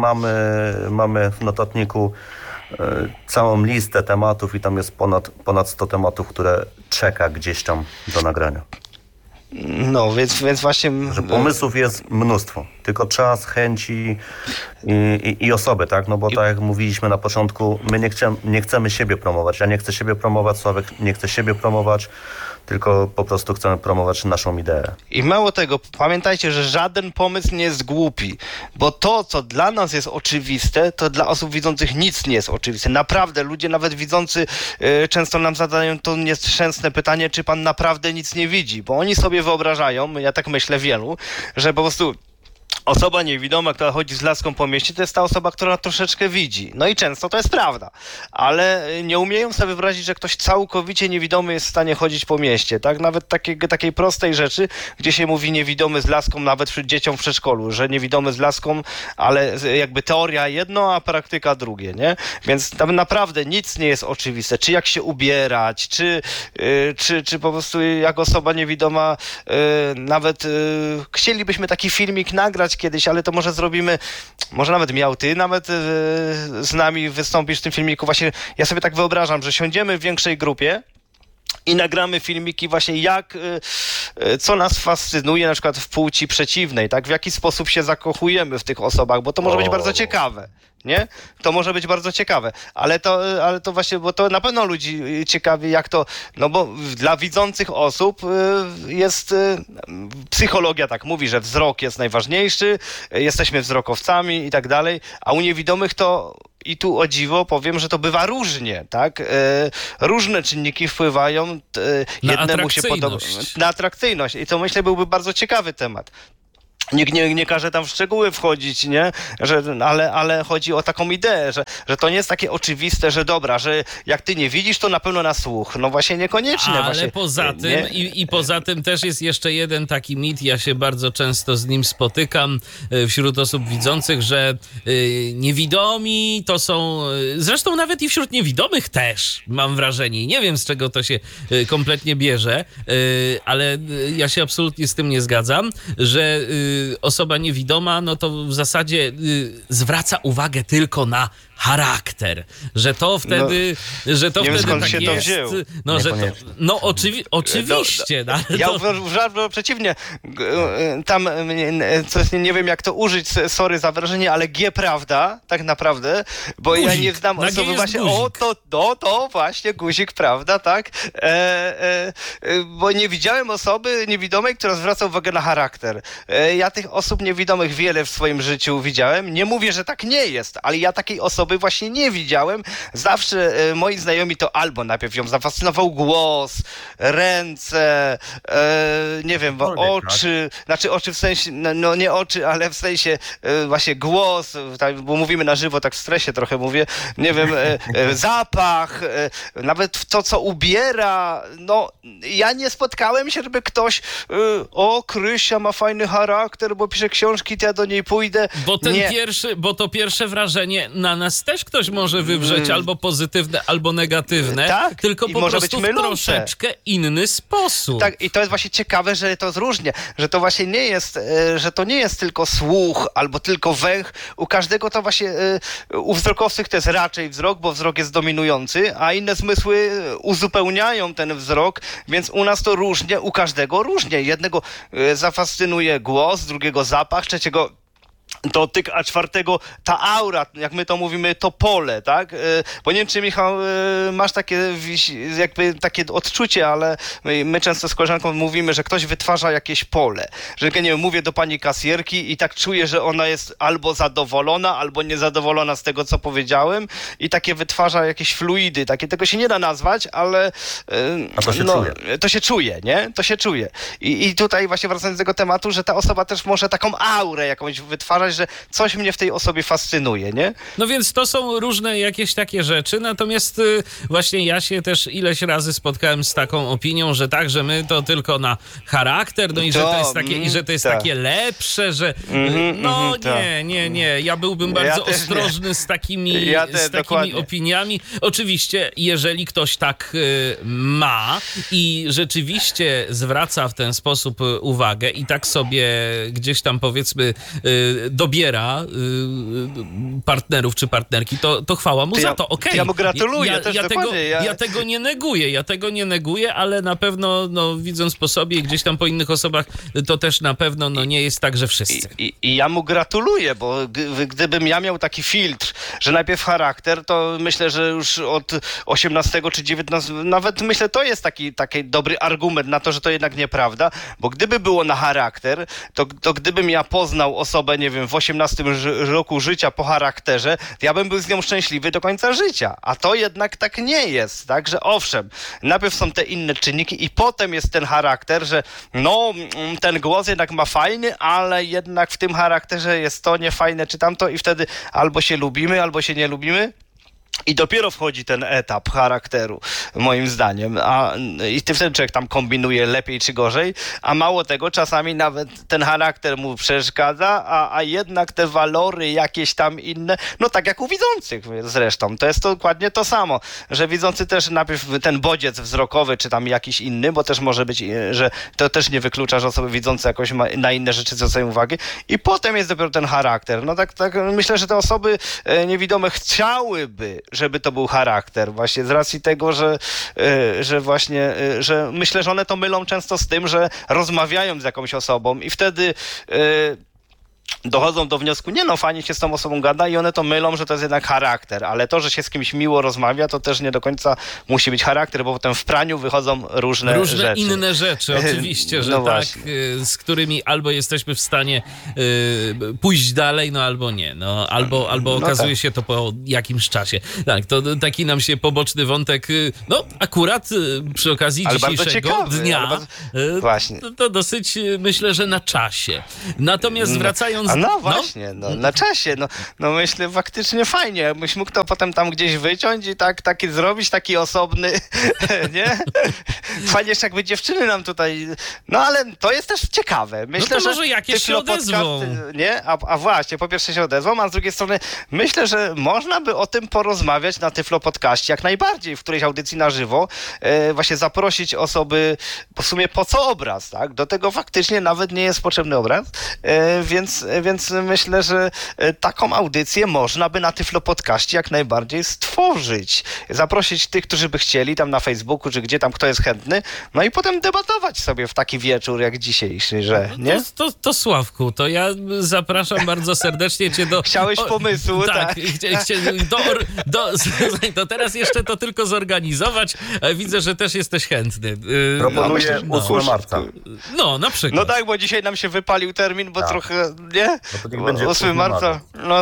mamy w notatniku całą listę tematów i tam jest ponad 100 tematów, które czeka gdzieś tam do nagrania. No, więc właśnie... Że pomysłów jest mnóstwo, tylko czas, chęci i osoby, tak? No bo tak jak mówiliśmy na początku, my nie chcemy siebie promować. Ja nie chcę siebie promować, Sławek nie chce siebie promować, tylko po prostu chcemy promować naszą ideę. I mało tego, pamiętajcie, że żaden pomysł nie jest głupi, bo to, co dla nas jest oczywiste, to dla osób widzących nic nie jest oczywiste. Naprawdę, ludzie nawet widzący często nam zadają to nieszczęsne pytanie, czy pan naprawdę nic nie widzi, bo oni sobie wyobrażają, ja tak myślę wielu, że po prostu osoba niewidoma, która chodzi z laską po mieście, to jest ta osoba, która troszeczkę widzi. No i często to jest prawda, ale nie umieją sobie wyobrazić, że ktoś całkowicie niewidomy jest w stanie chodzić po mieście, tak? Nawet takiej prostej rzeczy, gdzie się mówi niewidomy z laską, nawet wśród dzieciom w przedszkolu, że niewidomy z laską, ale jakby teoria jedno, a praktyka drugie, nie? Więc tam naprawdę nic nie jest oczywiste. Czy jak się ubierać, czy po prostu jak osoba niewidoma, nawet chcielibyśmy taki filmik nagrać kiedyś, ale to może zrobimy, może nawet ty nawet z nami wystąpisz w tym filmiku. Właśnie ja sobie tak wyobrażam, że siądziemy w większej grupie i nagramy filmiki właśnie co nas fascynuje na przykład w płci przeciwnej, tak? W jaki sposób się zakochujemy w tych osobach, bo to może być bardzo ciekawe. Nie? To może być bardzo ciekawe, ale to właśnie, bo to na pewno ludzi ciekawi, jak to, no bo dla widzących osób jest, psychologia tak mówi, że wzrok jest najważniejszy, jesteśmy wzrokowcami i tak dalej, a u niewidomych to, i tu o dziwo powiem, że to bywa różnie, tak? Różne czynniki wpływają, jednemu się podoba na atrakcyjność i to myślę byłby bardzo ciekawy temat. Nikt nie każe tam w szczegóły wchodzić, nie? Ale chodzi o taką ideę, że to nie jest takie oczywiste, że dobra, że jak ty nie widzisz, to na pewno na słuch. No właśnie niekoniecznie. Ale właśnie, poza tym i poza tym też jest jeszcze jeden taki mit, ja się bardzo często z nim spotykam wśród osób widzących, że niewidomi to są, zresztą nawet i wśród niewidomych też, mam wrażenie, nie wiem z czego to się kompletnie bierze, ale ja się absolutnie z tym nie zgadzam, że osoba niewidoma, no to w zasadzie zwraca uwagę tylko na charakter, że to wtedy, nie wiem, skąd tak się jest. To wziął. No, że to, no oczywiście. Ja uważam, że przeciwnie, tam nie wiem jak to użyć, sorry za wrażenie, ale prawda, tak naprawdę, bo guzik. Ja nie znam osoby właśnie, to właśnie guzik, prawda, tak, bo nie widziałem osoby niewidomej, która zwraca uwagę na charakter. Ja tych osób niewidomych wiele w swoim życiu widziałem, nie mówię, że tak nie jest, ale ja takiej osoby właśnie nie widziałem. Zawsze moi znajomi to albo najpierw ją zafascynował głos, ręce, nie wiem, oczy, znaczy oczy w sensie, no nie oczy, ale w sensie właśnie głos, tak, bo mówimy na żywo, tak w stresie trochę mówię, nie wiem, zapach, nawet to, co ubiera, no ja nie spotkałem się, żeby ktoś Krysia ma fajny charakter, bo pisze książki, to ja do niej pójdę. Bo to pierwsze wrażenie na nas też ktoś może wywrzeć albo pozytywne, albo negatywne, tak, tylko po prostu w troszeczkę inny sposób. Tak, i to jest właśnie ciekawe, że to jest różnie, że to właśnie nie jest, że to nie jest tylko słuch, albo tylko węch. U każdego to właśnie, u wzrokowców to jest raczej wzrok, bo wzrok jest dominujący, a inne zmysły uzupełniają ten wzrok, więc u nas to różnie, u każdego różnie. Jednego zafascynuje głos, drugiego zapach, trzeciego dotyk, a czwartego ta aura, jak my to mówimy, to pole, tak? Bo nie wiem, czy Michał masz takie odczucie, ale my często z koleżanką mówimy, że ktoś wytwarza jakieś pole. Że nie wiem, mówię do pani kasjerki i tak czuję, że ona jest albo zadowolona, albo niezadowolona z tego, co powiedziałem i takie wytwarza jakieś fluidy, tego się nie da nazwać, ale a to się czuje. To się czuje, nie? To się czuje. I tutaj właśnie wracając do tego tematu, że ta osoba też może taką aurę jakąś wytwarzać, że coś mnie w tej osobie fascynuje, nie? No więc to są różne jakieś takie rzeczy, natomiast właśnie ja się też ileś razy spotkałem z taką opinią, że tak, że my to tylko na charakter, no i że to jest takie, i że to jest takie lepsze, że nie, ja byłbym bardzo ostrożny z takimi opiniami. Oczywiście, jeżeli ktoś tak ma i rzeczywiście zwraca w ten sposób uwagę i tak sobie gdzieś tam powiedzmy dobiera partnerów czy partnerki, to chwała mu za to. Okej. Ja mu gratuluję Ja tego nie neguję, ale na pewno widząc po sobie i gdzieś tam po innych osobach, to też na pewno nie jest tak, że wszyscy. I ja mu gratuluję, bo gdybym ja miał taki filtr, że najpierw charakter, to myślę, że już od 18 czy 19, nawet myślę, to jest taki dobry argument na to, że to jednak nieprawda, bo gdyby było na charakter, to gdybym ja poznał osobę, nie wiem, w w 18 roku życia po charakterze, ja bym był z nią szczęśliwy do końca życia. A to jednak tak nie jest, tak? Że owszem, najpierw są te inne czynniki i potem jest ten charakter, że no, ten głos jednak ma fajny, ale jednak w tym charakterze jest to niefajne czy tamto i wtedy albo się lubimy, albo się nie lubimy. I dopiero wchodzi ten etap charakteru, moim zdaniem. I wtedy człowiek tam kombinuje lepiej czy gorzej, a mało tego, czasami nawet ten charakter mu przeszkadza, a jednak te walory jakieś tam inne, no tak jak u widzących zresztą. To jest dokładnie to samo, że widzący też najpierw ten bodziec wzrokowy, czy tam jakiś inny, bo też może być, że to też nie wyklucza, że osoby widzące jakoś na inne rzeczy zwracają uwagę. I potem jest dopiero ten charakter. No tak myślę, że te osoby niewidome chciałyby, żeby to był charakter. Właśnie z racji tego, że właśnie, że myślę, że one to mylą często z tym, że rozmawiają z jakąś osobą i wtedy dochodzą do wniosku, nie no, fajnie się z tą osobą gada i one to mylą, że to jest jednak charakter, ale to, że się z kimś miło rozmawia, to też nie do końca musi być charakter, bo potem w praniu wychodzą różne rzeczy. Inne rzeczy, oczywiście, że no tak, właśnie. z którymi albo jesteśmy w stanie pójść dalej, no albo nie, no albo okazuje się to po jakimś czasie. Tak, to taki nam się poboczny wątek, no akurat przy okazji ale dzisiejszego dnia, właśnie. To dosyć, myślę, że na czasie. Natomiast wracając... No właśnie, na czasie. No myślę, faktycznie fajnie. Jakbyś mógł to potem tam gdzieś wyciąć i taki zrobić, taki osobny, nie? Fajnie jeszcze jakby dziewczyny nam tutaj... No ale to jest też ciekawe. Myślę, no to może jakieś się odezwą. Nie? A właśnie, po pierwsze się odezwą, a z drugiej strony myślę, że można by o tym porozmawiać na Tyflo Podcaście jak najbardziej, w którejś audycji na żywo. Właśnie zaprosić osoby, bo w sumie po co obraz, tak? Do tego faktycznie nawet nie jest potrzebny obraz, więc myślę, że taką audycję można by na Tyflo Podcaście jak najbardziej stworzyć. Zaprosić tych, którzy by chcieli, tam na Facebooku, czy gdzie tam kto jest chętny, no i potem debatować sobie w taki wieczór jak dzisiejszy, że nie? To Sławku, to ja zapraszam bardzo serdecznie cię do... Chciałeś pomysłu, tak? To teraz jeszcze to tylko zorganizować. Widzę, że też jesteś chętny. Proponuję 8 marca. No, na przykład. No tak, bo dzisiaj nam się wypalił termin, bo trochę, nie? No to niech będzie 8 marca.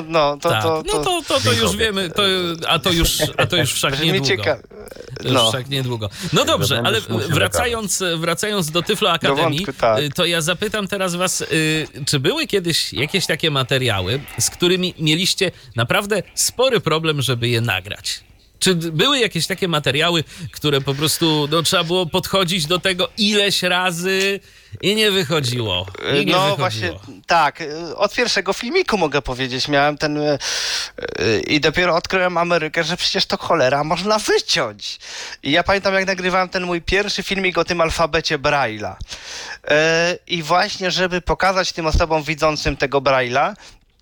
To już wiemy, to już wszak niedługo. Wszak niedługo. No dobrze, ale wracając do Tyflo Akademii, wątku, tak. to ja zapytam teraz was, czy były kiedyś jakieś takie materiały, z którymi mieliście naprawdę spory problem, żeby je nagrać? Czy były jakieś takie materiały, które po prostu trzeba było podchodzić do tego ileś razy i nie wychodziło? Właśnie tak. Od pierwszego filmiku mogę powiedzieć. Miałem ten i dopiero odkryłem Amerykę, że przecież to cholera można wyciąć. I ja pamiętam, jak nagrywałem ten mój pierwszy filmik o tym alfabecie Braille'a. I właśnie, żeby pokazać tym osobom widzącym tego Braille'a,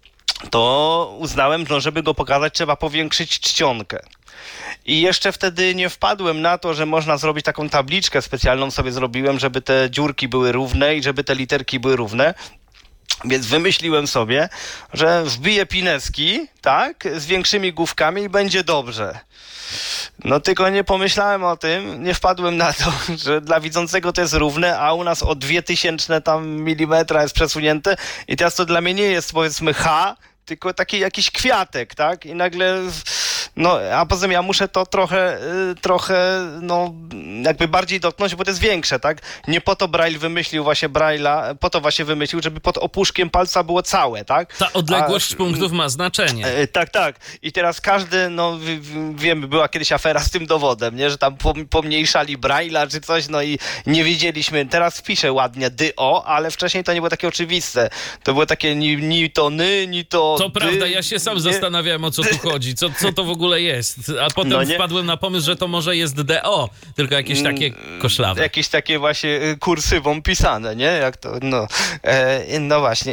to uznałem, że żeby go pokazać, trzeba powiększyć czcionkę. I jeszcze wtedy nie wpadłem na to, że można zrobić taką tabliczkę specjalną, sobie zrobiłem, żeby te dziurki były równe i żeby te literki były równe. Więc wymyśliłem sobie, że wbiję pineski, tak, z większymi główkami i będzie dobrze. No tylko nie pomyślałem o tym, nie wpadłem na to, że dla widzącego to jest równe, a u nas o 2000 tam milimetra jest przesunięte i teraz to dla mnie nie jest, powiedzmy, H, tylko taki jakiś kwiatek, tak? I nagle, a poza tym ja muszę to trochę, jakby bardziej dotknąć, bo to jest większe, tak? Nie po to Braille wymyślił właśnie Braille'a, po to właśnie wymyślił, żeby pod opuszkiem palca było całe, tak? Ta odległość punktów ma znaczenie. Tak. I teraz każdy, wiemy, była kiedyś afera z tym dowodem, nie? Że tam pomniejszali Braille'a czy coś, i nie wiedzieliśmy. Teraz wpiszę ładnie DO, ale wcześniej to nie było takie oczywiste. To było takie ni to ny, ni to To prawda, ja się sam zastanawiałem, o co tu chodzi, co to w ogóle jest, a potem wpadłem na pomysł, że to może jest DO, tylko jakieś takie koszlawe. Jakieś takie właśnie kursywą pisane, nie? Jak to, no właśnie.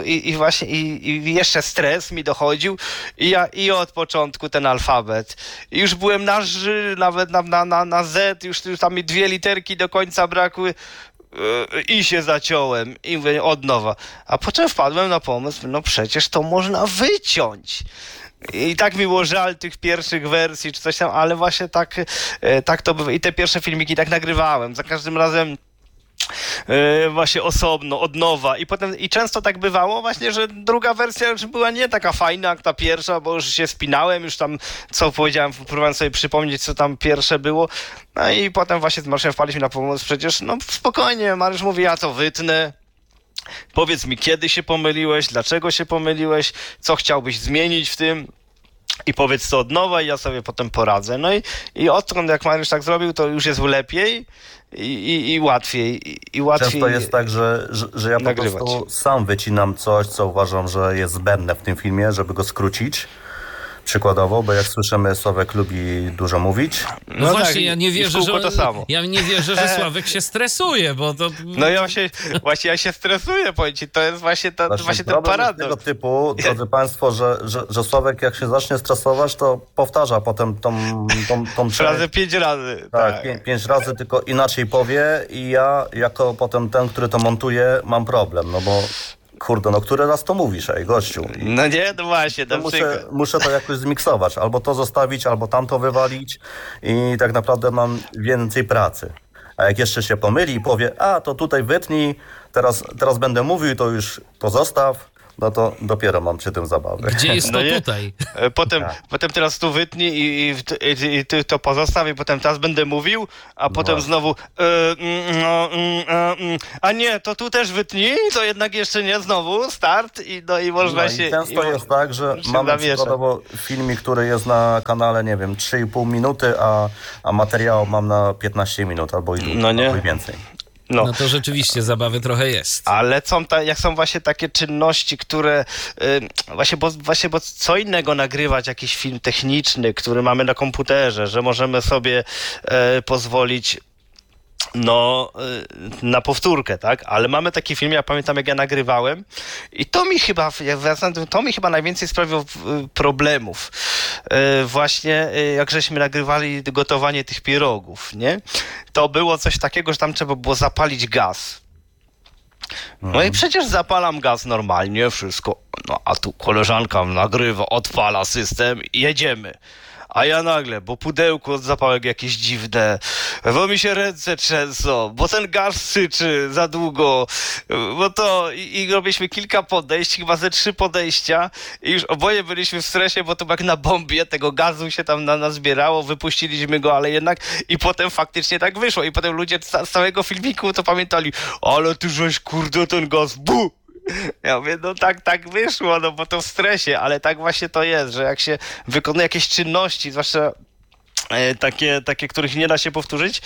I jeszcze stres mi dochodził i od początku ten alfabet. I już byłem na Ż, nawet na Z, już tam mi 2 literki do końca brakły. I się zaciąłem i mówię od nowa. A potem wpadłem na pomysł, przecież to można wyciąć. I tak mi było żal tych pierwszych wersji czy coś tam, ale właśnie tak to było. I te pierwsze filmiki tak nagrywałem. Za każdym razem właśnie osobno, od nowa i często tak bywało właśnie, że druga wersja już była nie taka fajna jak ta pierwsza, bo już się spinałem, już tam co powiedziałem, próbowałem sobie przypomnieć, co tam pierwsze było, no i potem właśnie z Mariuszem wpadliśmy na pomoc, przecież no spokojnie, Mariusz mówi, ja to wytnę. Powiedz mi, kiedy się pomyliłeś, dlaczego się pomyliłeś, co chciałbyś zmienić w tym i powiedz to od nowa i ja sobie potem poradzę. No i odkąd jak Mariusz tak zrobił, to już jest lepiej i łatwiej. I łatwiej często jest tak, że ja nagrywać. po prostu sam wycinam coś, co uważam, że jest zbędne w tym filmie, żeby go skrócić. Przykładowo, bo jak słyszymy, Sławek lubi dużo mówić. No właśnie, ja nie wierzę, że to samo. Ja nie wierzę, że Sławek się stresuje, bo to... No ja się stresuję, powiem ci, to jest właśnie, właśnie ten paradoks. Tego typu, drodzy Państwo, że Sławek jak się zacznie stresować, to powtarza potem tą frazę 5 razy. Tak, 5 razy, tylko inaczej powie i ja jako potem ten, który to montuje, mam problem, no bo kurde, no który raz to mówisz, gościu. No nie, no właśnie. To muszę to jakoś zmiksować, albo to zostawić, albo tamto wywalić i tak naprawdę mam więcej pracy. A jak jeszcze się pomyli i powie, a to tutaj wytnij, teraz będę mówił, to już pozostaw, no to dopiero mam przy tym zabawę. Gdzie jest to tutaj? Potem teraz tu wytnij i ty to pozostaw i potem teraz będę mówił, a potem znowu a nie, to tu też wytnij, to jednak jeszcze nie, znowu start i można się... I często jest tak, że mamy przykładowo filmik, który jest na kanale, nie wiem, 3,5 minuty, a materiał mam na 15 minut albo i więcej. No to rzeczywiście zabawy trochę jest. Ale jak są właśnie takie czynności, które bo co innego nagrywać jakiś film techniczny, który mamy na komputerze, że możemy sobie pozwolić na powtórkę, tak? Ale mamy taki film, ja pamiętam jak ja nagrywałem i to mi chyba najwięcej sprawiło problemów. Właśnie jak żeśmy nagrywali gotowanie tych pierogów, nie? To było coś takiego, że tam trzeba było zapalić gaz. No i przecież zapalam gaz normalnie, wszystko. No a tu koleżanka nagrywa, odpala system i jedziemy. A ja nagle, bo pudełko od zapałek jakieś dziwne, bo mi się ręce trzęsą, bo ten gaz syczy za długo, bo to i robiliśmy kilka podejść, chyba ze 3 podejścia i już oboje byliśmy w stresie, bo to jak na bombie, tego gazu się tam nazbierało, wypuściliśmy go, ale jednak i potem faktycznie tak wyszło i potem ludzie z całego filmiku to pamiętali, ale ty żeś kurde ten gaz, bu! Ja mówię, no tak wyszło, no bo to w stresie, ale tak właśnie to jest, że jak się wykonuje jakieś czynności, zwłaszcza takie, których nie da się powtórzyć,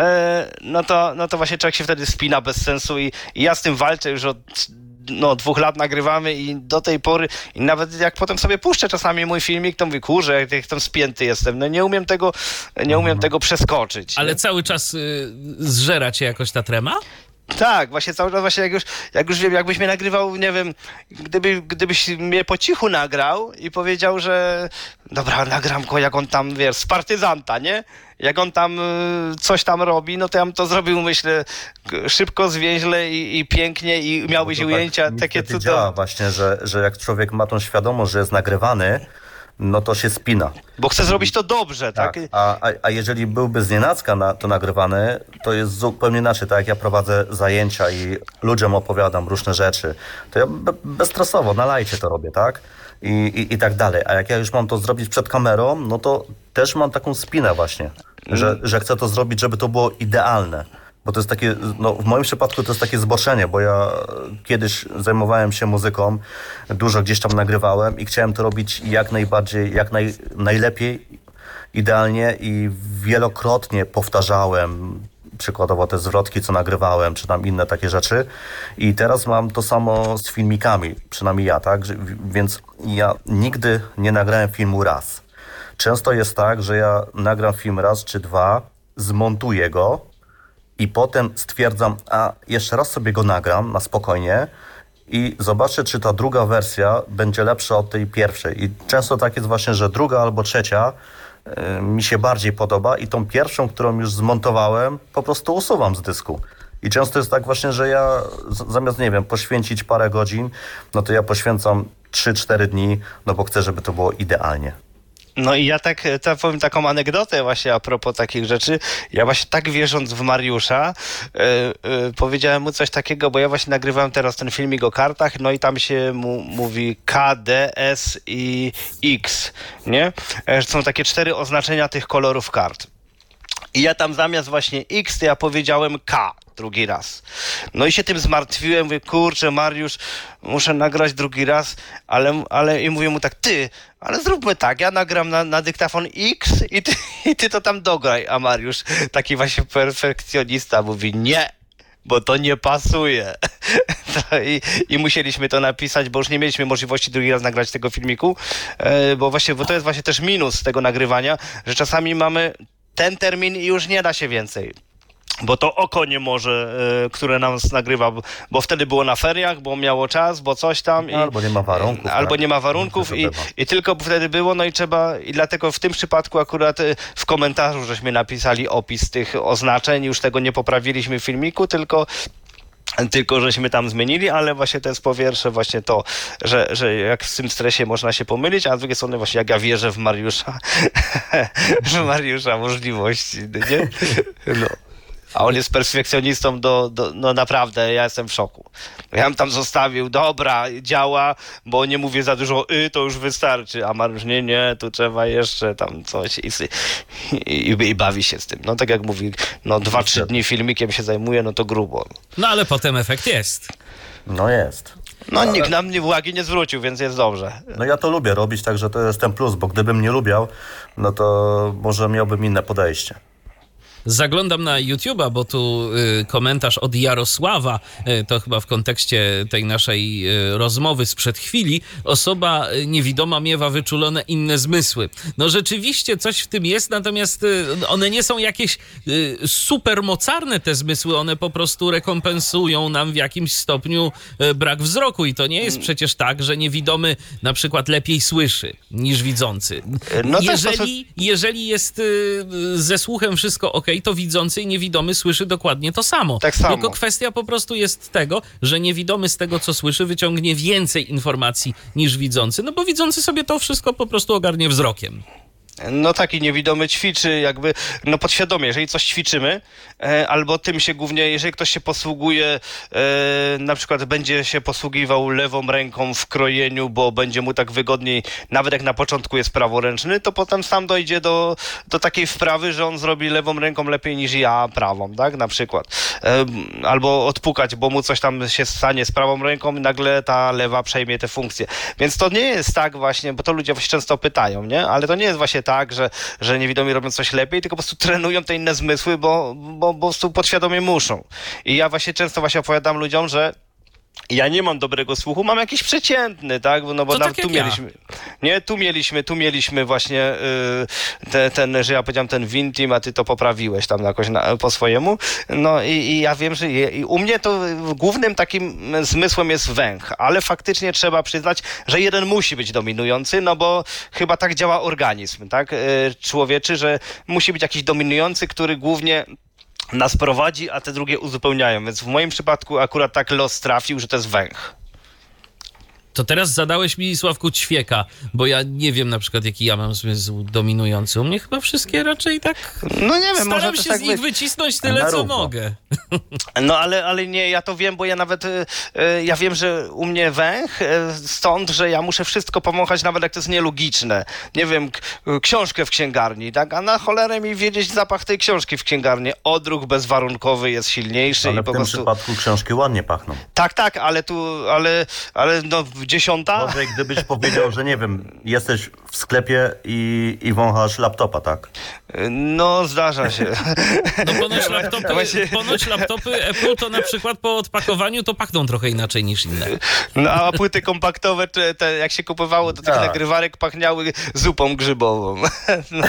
no to właśnie człowiek się wtedy spina bez sensu i ja z tym walczę już od 2 lat nagrywamy i do tej pory, i nawet jak potem sobie puszczę czasami mój filmik, to mówię, kurczę, jak tam spięty jestem, no nie umiem tego przeskoczyć. Ale nie? cały czas zżera cię jakoś ta trema? Tak, właśnie cały czas właśnie jak już wiem, jakbyś mnie nagrywał, nie wiem, gdybyś mnie po cichu nagrał i powiedział, że dobra, nagram go, jak on tam, wiesz, z partyzanta, nie? Jak on tam coś tam robi, no to ja bym to zrobił, myślę, szybko, zwięźle i pięknie i miałbyś ujęcia takie cudowne. Działa właśnie, że jak człowiek ma tą świadomość, że jest nagrywany, no to się spina. Bo chce zrobić to dobrze, tak? A jeżeli byłby znienacka to nagrywany, to jest zupełnie inaczej. Tak jak ja prowadzę zajęcia i ludziom opowiadam różne rzeczy, to ja bezstresowo, na lajcie to robię, tak? I tak dalej. A jak ja już mam to zrobić przed kamerą, no to też mam taką spinę właśnie, że chcę to zrobić, żeby to było idealne. Bo to jest takie, no w moim przypadku to jest takie zboczenie, bo ja kiedyś zajmowałem się muzyką, dużo gdzieś tam nagrywałem i chciałem to robić jak najbardziej, najlepiej, idealnie i wielokrotnie powtarzałem przykładowo te zwrotki, co nagrywałem, czy tam inne takie rzeczy. I teraz mam to samo z filmikami, przynajmniej ja, tak? Więc ja nigdy nie nagrałem filmu raz. Często jest tak, że ja nagram film raz czy 2, zmontuję go, i potem stwierdzam, a jeszcze raz sobie go nagram na spokojnie i zobaczę, czy ta druga wersja będzie lepsza od tej pierwszej. I często tak jest właśnie, że druga albo trzecia mi się bardziej podoba i tą pierwszą, którą już zmontowałem, po prostu usuwam z dysku. I często jest tak właśnie, że ja zamiast, nie wiem, poświęcić parę godzin, no to ja poświęcam 3-4 dni, no bo chcę, żeby to było idealnie. No i ja tak powiem taką anegdotę właśnie a propos takich rzeczy. Ja właśnie tak wierząc w Mariusza, powiedziałem mu coś takiego, bo ja właśnie nagrywałem teraz ten filmik o kartach, no i tam się mówi K, D, S i X, nie? Są takie 4 oznaczenia tych kolorów kart. I ja tam zamiast właśnie X, to ja powiedziałem K drugi raz. No i się tym zmartwiłem, mówię, kurczę, Mariusz, muszę nagrać drugi raz, ale i mówię mu tak, ale zróbmy tak, ja nagram na dyktafon X i ty to tam dograj. A Mariusz, taki właśnie perfekcjonista, mówi, nie, bo to nie pasuje. I musieliśmy to napisać, bo już nie mieliśmy możliwości drugi raz nagrać tego filmiku, bo to jest właśnie też minus tego nagrywania, że czasami mamy ten termin i już nie da się więcej. Bo to oko nie może, które nas nagrywa, bo wtedy było na feriach, bo miało czas, bo coś tam. Albo nie ma warunków. Albo nie ma warunków i tylko wtedy było, no i trzeba, i dlatego w tym przypadku akurat w komentarzu żeśmy napisali opis tych oznaczeń, już tego nie poprawiliśmy w filmiku, tylko żeśmy tam zmienili, ale właśnie to jest po pierwsze właśnie to, że jak w tym stresie można się pomylić, a z drugiej strony właśnie jak ja wierzę w Mariusza, w Mariusza możliwości, nie? No. A on jest perfekcjonistą no naprawdę, ja jestem w szoku. Ja bym tam zostawił, dobra, działa, bo nie mówię za dużo to już wystarczy, a Mariusz, nie, tu trzeba jeszcze tam coś i bawi się z tym. No tak jak mówi, 2-3 dni filmikiem się zajmuje, no to grubo. No ale potem efekt jest. No jest. No nikt na mnie uwagi nie zwrócił, więc jest dobrze. No ja to lubię robić, także to jest ten plus, bo gdybym nie lubiał, no to może miałbym inne podejście. Zaglądam na YouTube'a, bo tu komentarz od Jarosława, to chyba w kontekście tej naszej rozmowy sprzed chwili. Osoba niewidoma miewa wyczulone inne zmysły. No rzeczywiście coś w tym jest, natomiast one nie są jakieś super mocarne te zmysły, one po prostu rekompensują nam w jakimś stopniu brak wzroku i to nie jest przecież tak, że niewidomy na przykład lepiej słyszy niż widzący. No jeżeli jest ze słuchem wszystko ok, to widzący i niewidomy słyszy dokładnie to samo. Tak samo. Tylko kwestia po prostu jest tego, że niewidomy z tego, co słyszy, wyciągnie więcej informacji niż widzący, no bo widzący sobie to wszystko po prostu ogarnie wzrokiem. No taki niewidomy ćwiczy jakby, podświadomie, jeżeli coś ćwiczymy, albo tym się głównie, jeżeli ktoś się posługuje, na przykład będzie się posługiwał lewą ręką w krojeniu, bo będzie mu tak wygodniej, nawet jak na początku jest praworęczny, to potem sam dojdzie do takiej wprawy, że on zrobi lewą ręką lepiej niż ja prawą, tak, na przykład. Albo odpukać, bo mu coś tam się stanie z prawą ręką i nagle ta lewa przejmie te funkcje. Więc to nie jest tak właśnie, bo to ludzie właśnie często pytają, nie? Ale to nie jest właśnie tak, że niewidomi robią coś lepiej, tylko po prostu trenują te inne zmysły, bo po prostu podświadomie muszą. I ja właśnie często opowiadam ludziom, że ja nie mam dobrego słuchu, mam jakiś przeciętny, tak? No bo nawet tu mieliśmy. Nie, tu mieliśmy właśnie że ja powiedziałem ten Vintim, a ty to poprawiłeś tam jakoś po swojemu. No i ja wiem, że u mnie to głównym takim zmysłem jest węch, ale faktycznie trzeba przyznać, że jeden musi być dominujący, no bo chyba tak działa organizm, tak? Człowieczy, że musi być jakiś dominujący, który głównie nas prowadzi, a te drugie uzupełniają. Więc w moim przypadku akurat tak los trafił, że to jest węch. To teraz zadałeś mi, Sławku, ćwieka, bo ja nie wiem na przykład, jaki ja mam zmysł dominujący. U mnie chyba wszystkie raczej tak... No nie wiem, staram może się tak z nich wycisnąć tyle, co mogę. No ale nie, ja to wiem, bo ja nawet, ja wiem, że u mnie węch, stąd, że ja muszę wszystko pomąchać, nawet jak to jest nielogiczne. Nie wiem, książkę w księgarni, tak? A na cholerę mi wiedzieć zapach tej książki w księgarni. Odruch bezwarunkowy jest silniejszy. Ale i w tym przypadku książki ładnie pachną. Tak, ale no 10. Może gdybyś powiedział, że nie wiem, jesteś w sklepie i wąchasz laptopa, tak? No, zdarza się. No ponoć laptopy Apple to na przykład po odpakowaniu to pachną trochę inaczej niż inne. No a płyty kompaktowe, te jak się kupowało, to tych nagrywarek pachniały zupą grzybową. No,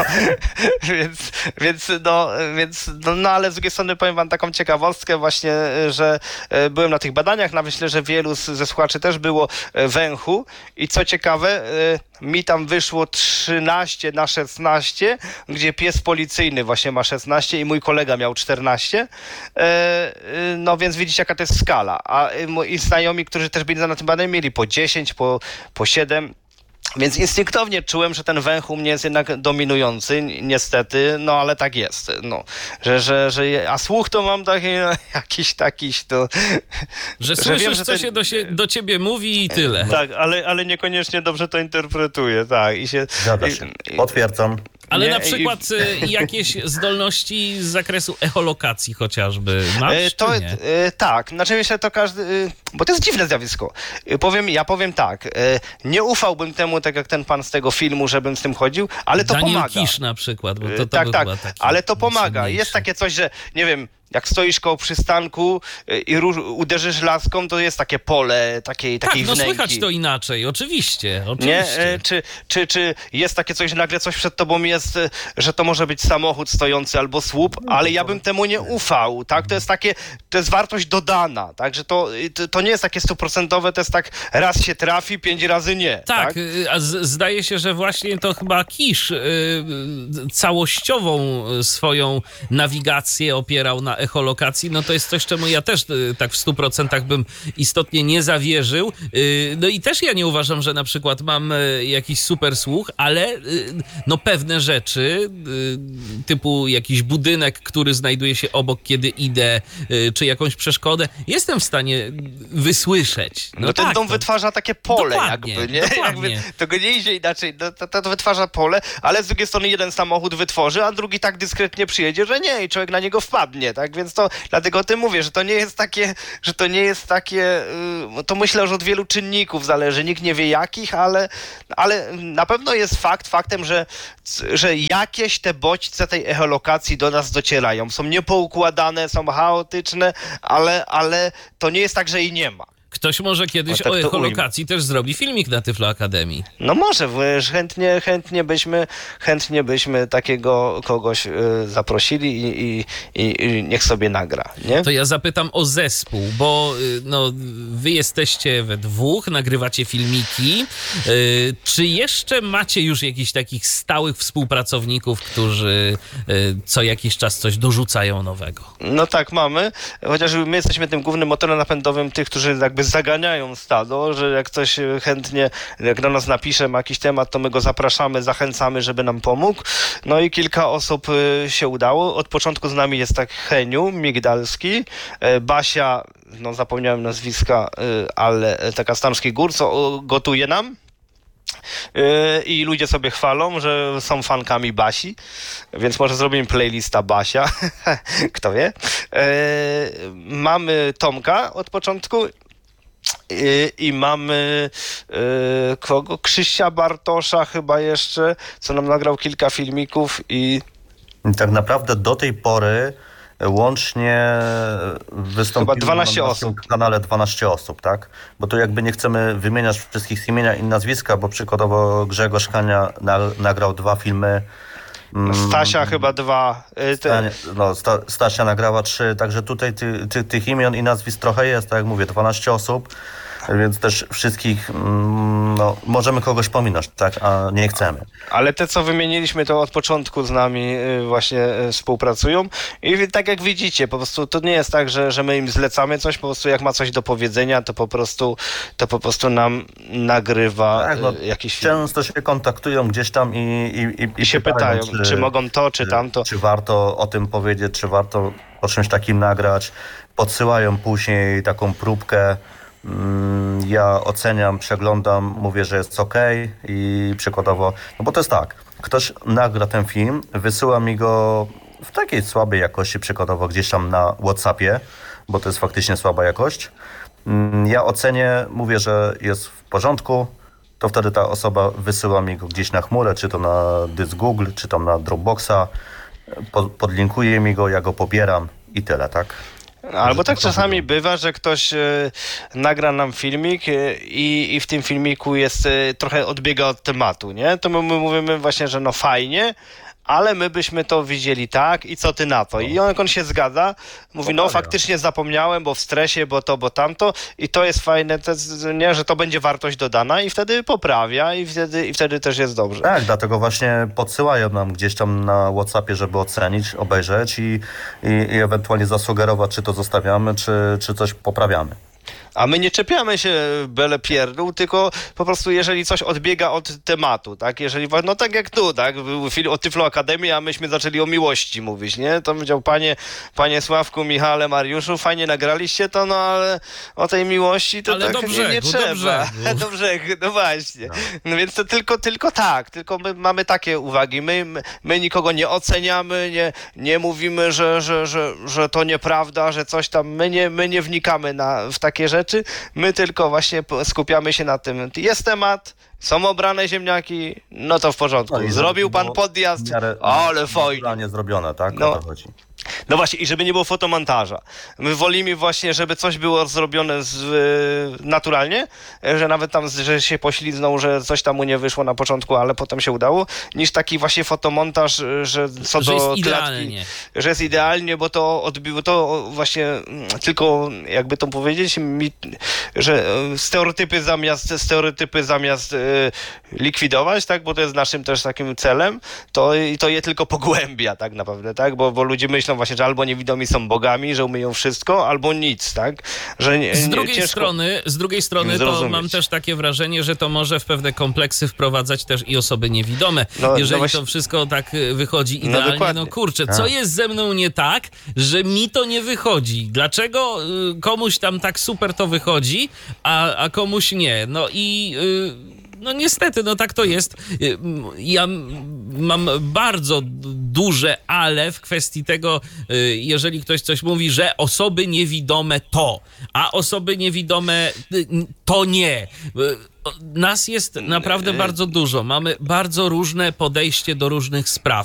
no ale z drugiej strony powiem wam taką ciekawostkę właśnie, że byłem na tych badaniach, myślę, że wielu ze słuchaczy też było węchu i co ciekawe, mi tam wyszło 13/16, gdzie pies policyjny właśnie ma 16 i mój kolega miał 14. No więc widzicie, jaka to jest skala. A moi znajomi, którzy też byli na tym badaniu, mieli po 10, po 7. Więc instynktownie czułem, że ten węch u mnie jest jednak dominujący, niestety, no ale tak jest, no. A słuch to mam taki, jakiś to... Że słyszysz, wiem, że co się do ciebie mówi i tyle. Tak, ale niekoniecznie dobrze to interpretuję, tak. Zgadza się. Potwierdzam. Ale na przykład jakieś zdolności z zakresu echolokacji chociażby masz, tak, znaczy myślę, to każdy... Bo to jest dziwne zjawisko. Ja powiem tak, nie ufałbym temu, tak jak ten pan z tego filmu, żebym z tym chodził, ale to Daniel pomaga. Kisz na przykład, bo to tak, by taki ale to pomaga. Jest takie coś, że nie wiem, jak stoisz koło przystanku i uderzysz laską, to jest takie pole takiej wnęki. Słychać to inaczej, oczywiście. Nie? Czy jest takie coś, że nagle coś przed tobą jest, że to może być samochód stojący albo słup, ale ja bym temu nie ufał, tak? To jest wartość dodana, tak? Że to nie jest takie 100%, to jest tak, raz się trafi, 5 razy nie. Tak, a zdaje się, że właśnie to chyba Kisz całościową swoją nawigację opierał na echolokacji, no to jest coś, czemu ja też tak w 100% bym istotnie nie zawierzył. No i też ja nie uważam, że na przykład mam jakiś super słuch, ale no pewne rzeczy, typu jakiś budynek, który znajduje się obok, kiedy idę, czy jakąś przeszkodę, jestem w stanie wysłyszeć. No ten dom wytwarza takie pole jakby, nie? Dokładnie. To go nie idzie inaczej, to wytwarza pole, ale z drugiej strony jeden samochód wytworzy, a drugi tak dyskretnie przyjedzie, że nie i człowiek na niego wpadnie, tak? Więc dlatego o tym mówię, że to nie jest takie, to myślę, że od wielu czynników zależy, nikt nie wie jakich, ale na pewno jest faktem, że jakieś te bodźce tej echolokacji do nas docierają. Są niepoukładane, są chaotyczne, ale to nie jest tak, że jej nie ma. Ktoś może kiedyś o echolokacji też zrobi filmik na Tyflo Akademii. No może, chętnie byśmy takiego kogoś zaprosili i niech sobie nagra, nie? To ja zapytam o zespół, bo no, wy jesteście we dwóch, nagrywacie filmiki. Czy jeszcze macie już jakichś takich stałych współpracowników, którzy co jakiś czas coś dorzucają nowego? No tak, mamy. Chociaż my jesteśmy tym głównym motorem napędowym tych, którzy jakby zaganiają stado, że jak coś chętnie, jak do nas napisze, ma jakiś temat, to my go zapraszamy, zachęcamy, żeby nam pomógł. No i kilka osób się udało. Od początku z nami jest tak Heniu Migdalski, Basia, no zapomniałem nazwiska, ale taka z Tamskich Gór, co gotuje nam. I ludzie sobie chwalą, że są fankami Basi, więc może zrobimy playlista Basia, kto wie. Mamy Tomka od początku i mamy kogo? Krzysia Bartosza chyba jeszcze, co nam nagrał kilka filmików i... Tak naprawdę do tej pory łącznie wystąpiło chyba 12 na osób. kanale 12 osób, tak? Bo tu jakby nie chcemy wymieniać wszystkich imienia i nazwiska, bo przykładowo Grzegorz Kania nagrał 2 filmy. Stasia chyba 2. Stasia nagrała 3, także tutaj tych imion i nazwisk trochę jest, tak jak mówię, 12 osób. Więc też wszystkich, no, możemy kogoś pominąć, tak, a nie chcemy. Ale te, co wymieniliśmy, to od początku z nami właśnie współpracują i tak jak widzicie, po prostu to nie jest tak, że my im zlecamy coś, po prostu jak ma coś do powiedzenia, to po prostu nam nagrywa tak, no, jakiś film. Często się kontaktują gdzieś tam i się pytają, czy mogą to, czy tamto. Czy warto o tym powiedzieć, czy warto o czymś takim nagrać. Podsyłają później taką próbkę. Ja oceniam, przeglądam, mówię, że jest okej i przykładowo, no bo to jest tak, ktoś nagra ten film, wysyła mi go w takiej słabej jakości, przykładowo gdzieś tam na WhatsAppie, bo to jest faktycznie słaba jakość. Ja ocenię, mówię, że jest w porządku, to wtedy ta osoba wysyła mi go gdzieś na chmurę, czy to na dysk Google, czy tam na Dropboxa, podlinkuje mi go, ja go pobieram i tyle, tak? Albo tak czasami bywa, że ktoś nagra nam filmik i w tym filmiku jest trochę odbiega od tematu, nie? To my mówimy właśnie, że no fajnie, ale my byśmy to widzieli tak i co ty na to? I on się zgadza, mówi, no faktycznie zapomniałem, bo w stresie, bo to, bo tamto i to jest fajne, nie, że to będzie wartość dodana i wtedy poprawia i wtedy też jest dobrze. Tak, dlatego właśnie podsyłają nam gdzieś tam na WhatsAppie, żeby ocenić, obejrzeć i ewentualnie zasugerować, czy to zostawiamy, czy coś poprawiamy. A my nie czepiamy się byle pierdół, tylko po prostu jeżeli coś odbiega od tematu, tak? Jeżeli, no tak jak tu, tak? Był film o Tyflo Akademii, a myśmy zaczęli o miłości mówić, nie? To powiedział, panie Sławku, Michale, Mariuszu, fajnie nagraliście to, no ale o tej miłości to ale tak nie trzeba. Do brzegu, no właśnie. No więc to tylko my mamy takie uwagi. My nikogo nie oceniamy, nie mówimy, że to nieprawda, że coś tam. My nie wnikamy w takie rzeczy. My tylko właśnie skupiamy się na tym. Jest temat, są obrane ziemniaki, no to w porządku. No zrobił pan podjazd, ale fajnie. Zrobione, tak? No. O to chodzi. No właśnie, i żeby nie było fotomontaża. My wolimy właśnie, żeby coś było zrobione naturalnie, że nawet tam, że się pośliznął, że coś tam mu nie wyszło na początku, ale potem się udało, niż taki właśnie fotomontaż, że co że do jest idealnie. klatki, że jest idealnie, bo to odbiło, to właśnie tylko, jakby to powiedzieć, że stereotypy zamiast likwidować, tak, bo to jest naszym też takim celem, to je tylko pogłębia tak naprawdę, tak, bo ludzie myślą właśnie, że albo niewidomi są bogami, że umieją wszystko, albo nic, tak? Że z drugiej strony to mam też takie wrażenie, że to może w pewne kompleksy wprowadzać też i osoby niewidome. Jeżeli to wszystko tak wychodzi idealnie, no kurczę, co jest ze mną nie tak, że mi to nie wychodzi? Dlaczego komuś tam tak super to wychodzi, a komuś nie? No i... No niestety, no tak to jest. Ja mam bardzo duże ale w kwestii tego, jeżeli ktoś coś mówi, że osoby niewidome to, a osoby niewidome to nie. Nas jest naprawdę bardzo dużo. Mamy bardzo różne podejście do różnych spraw.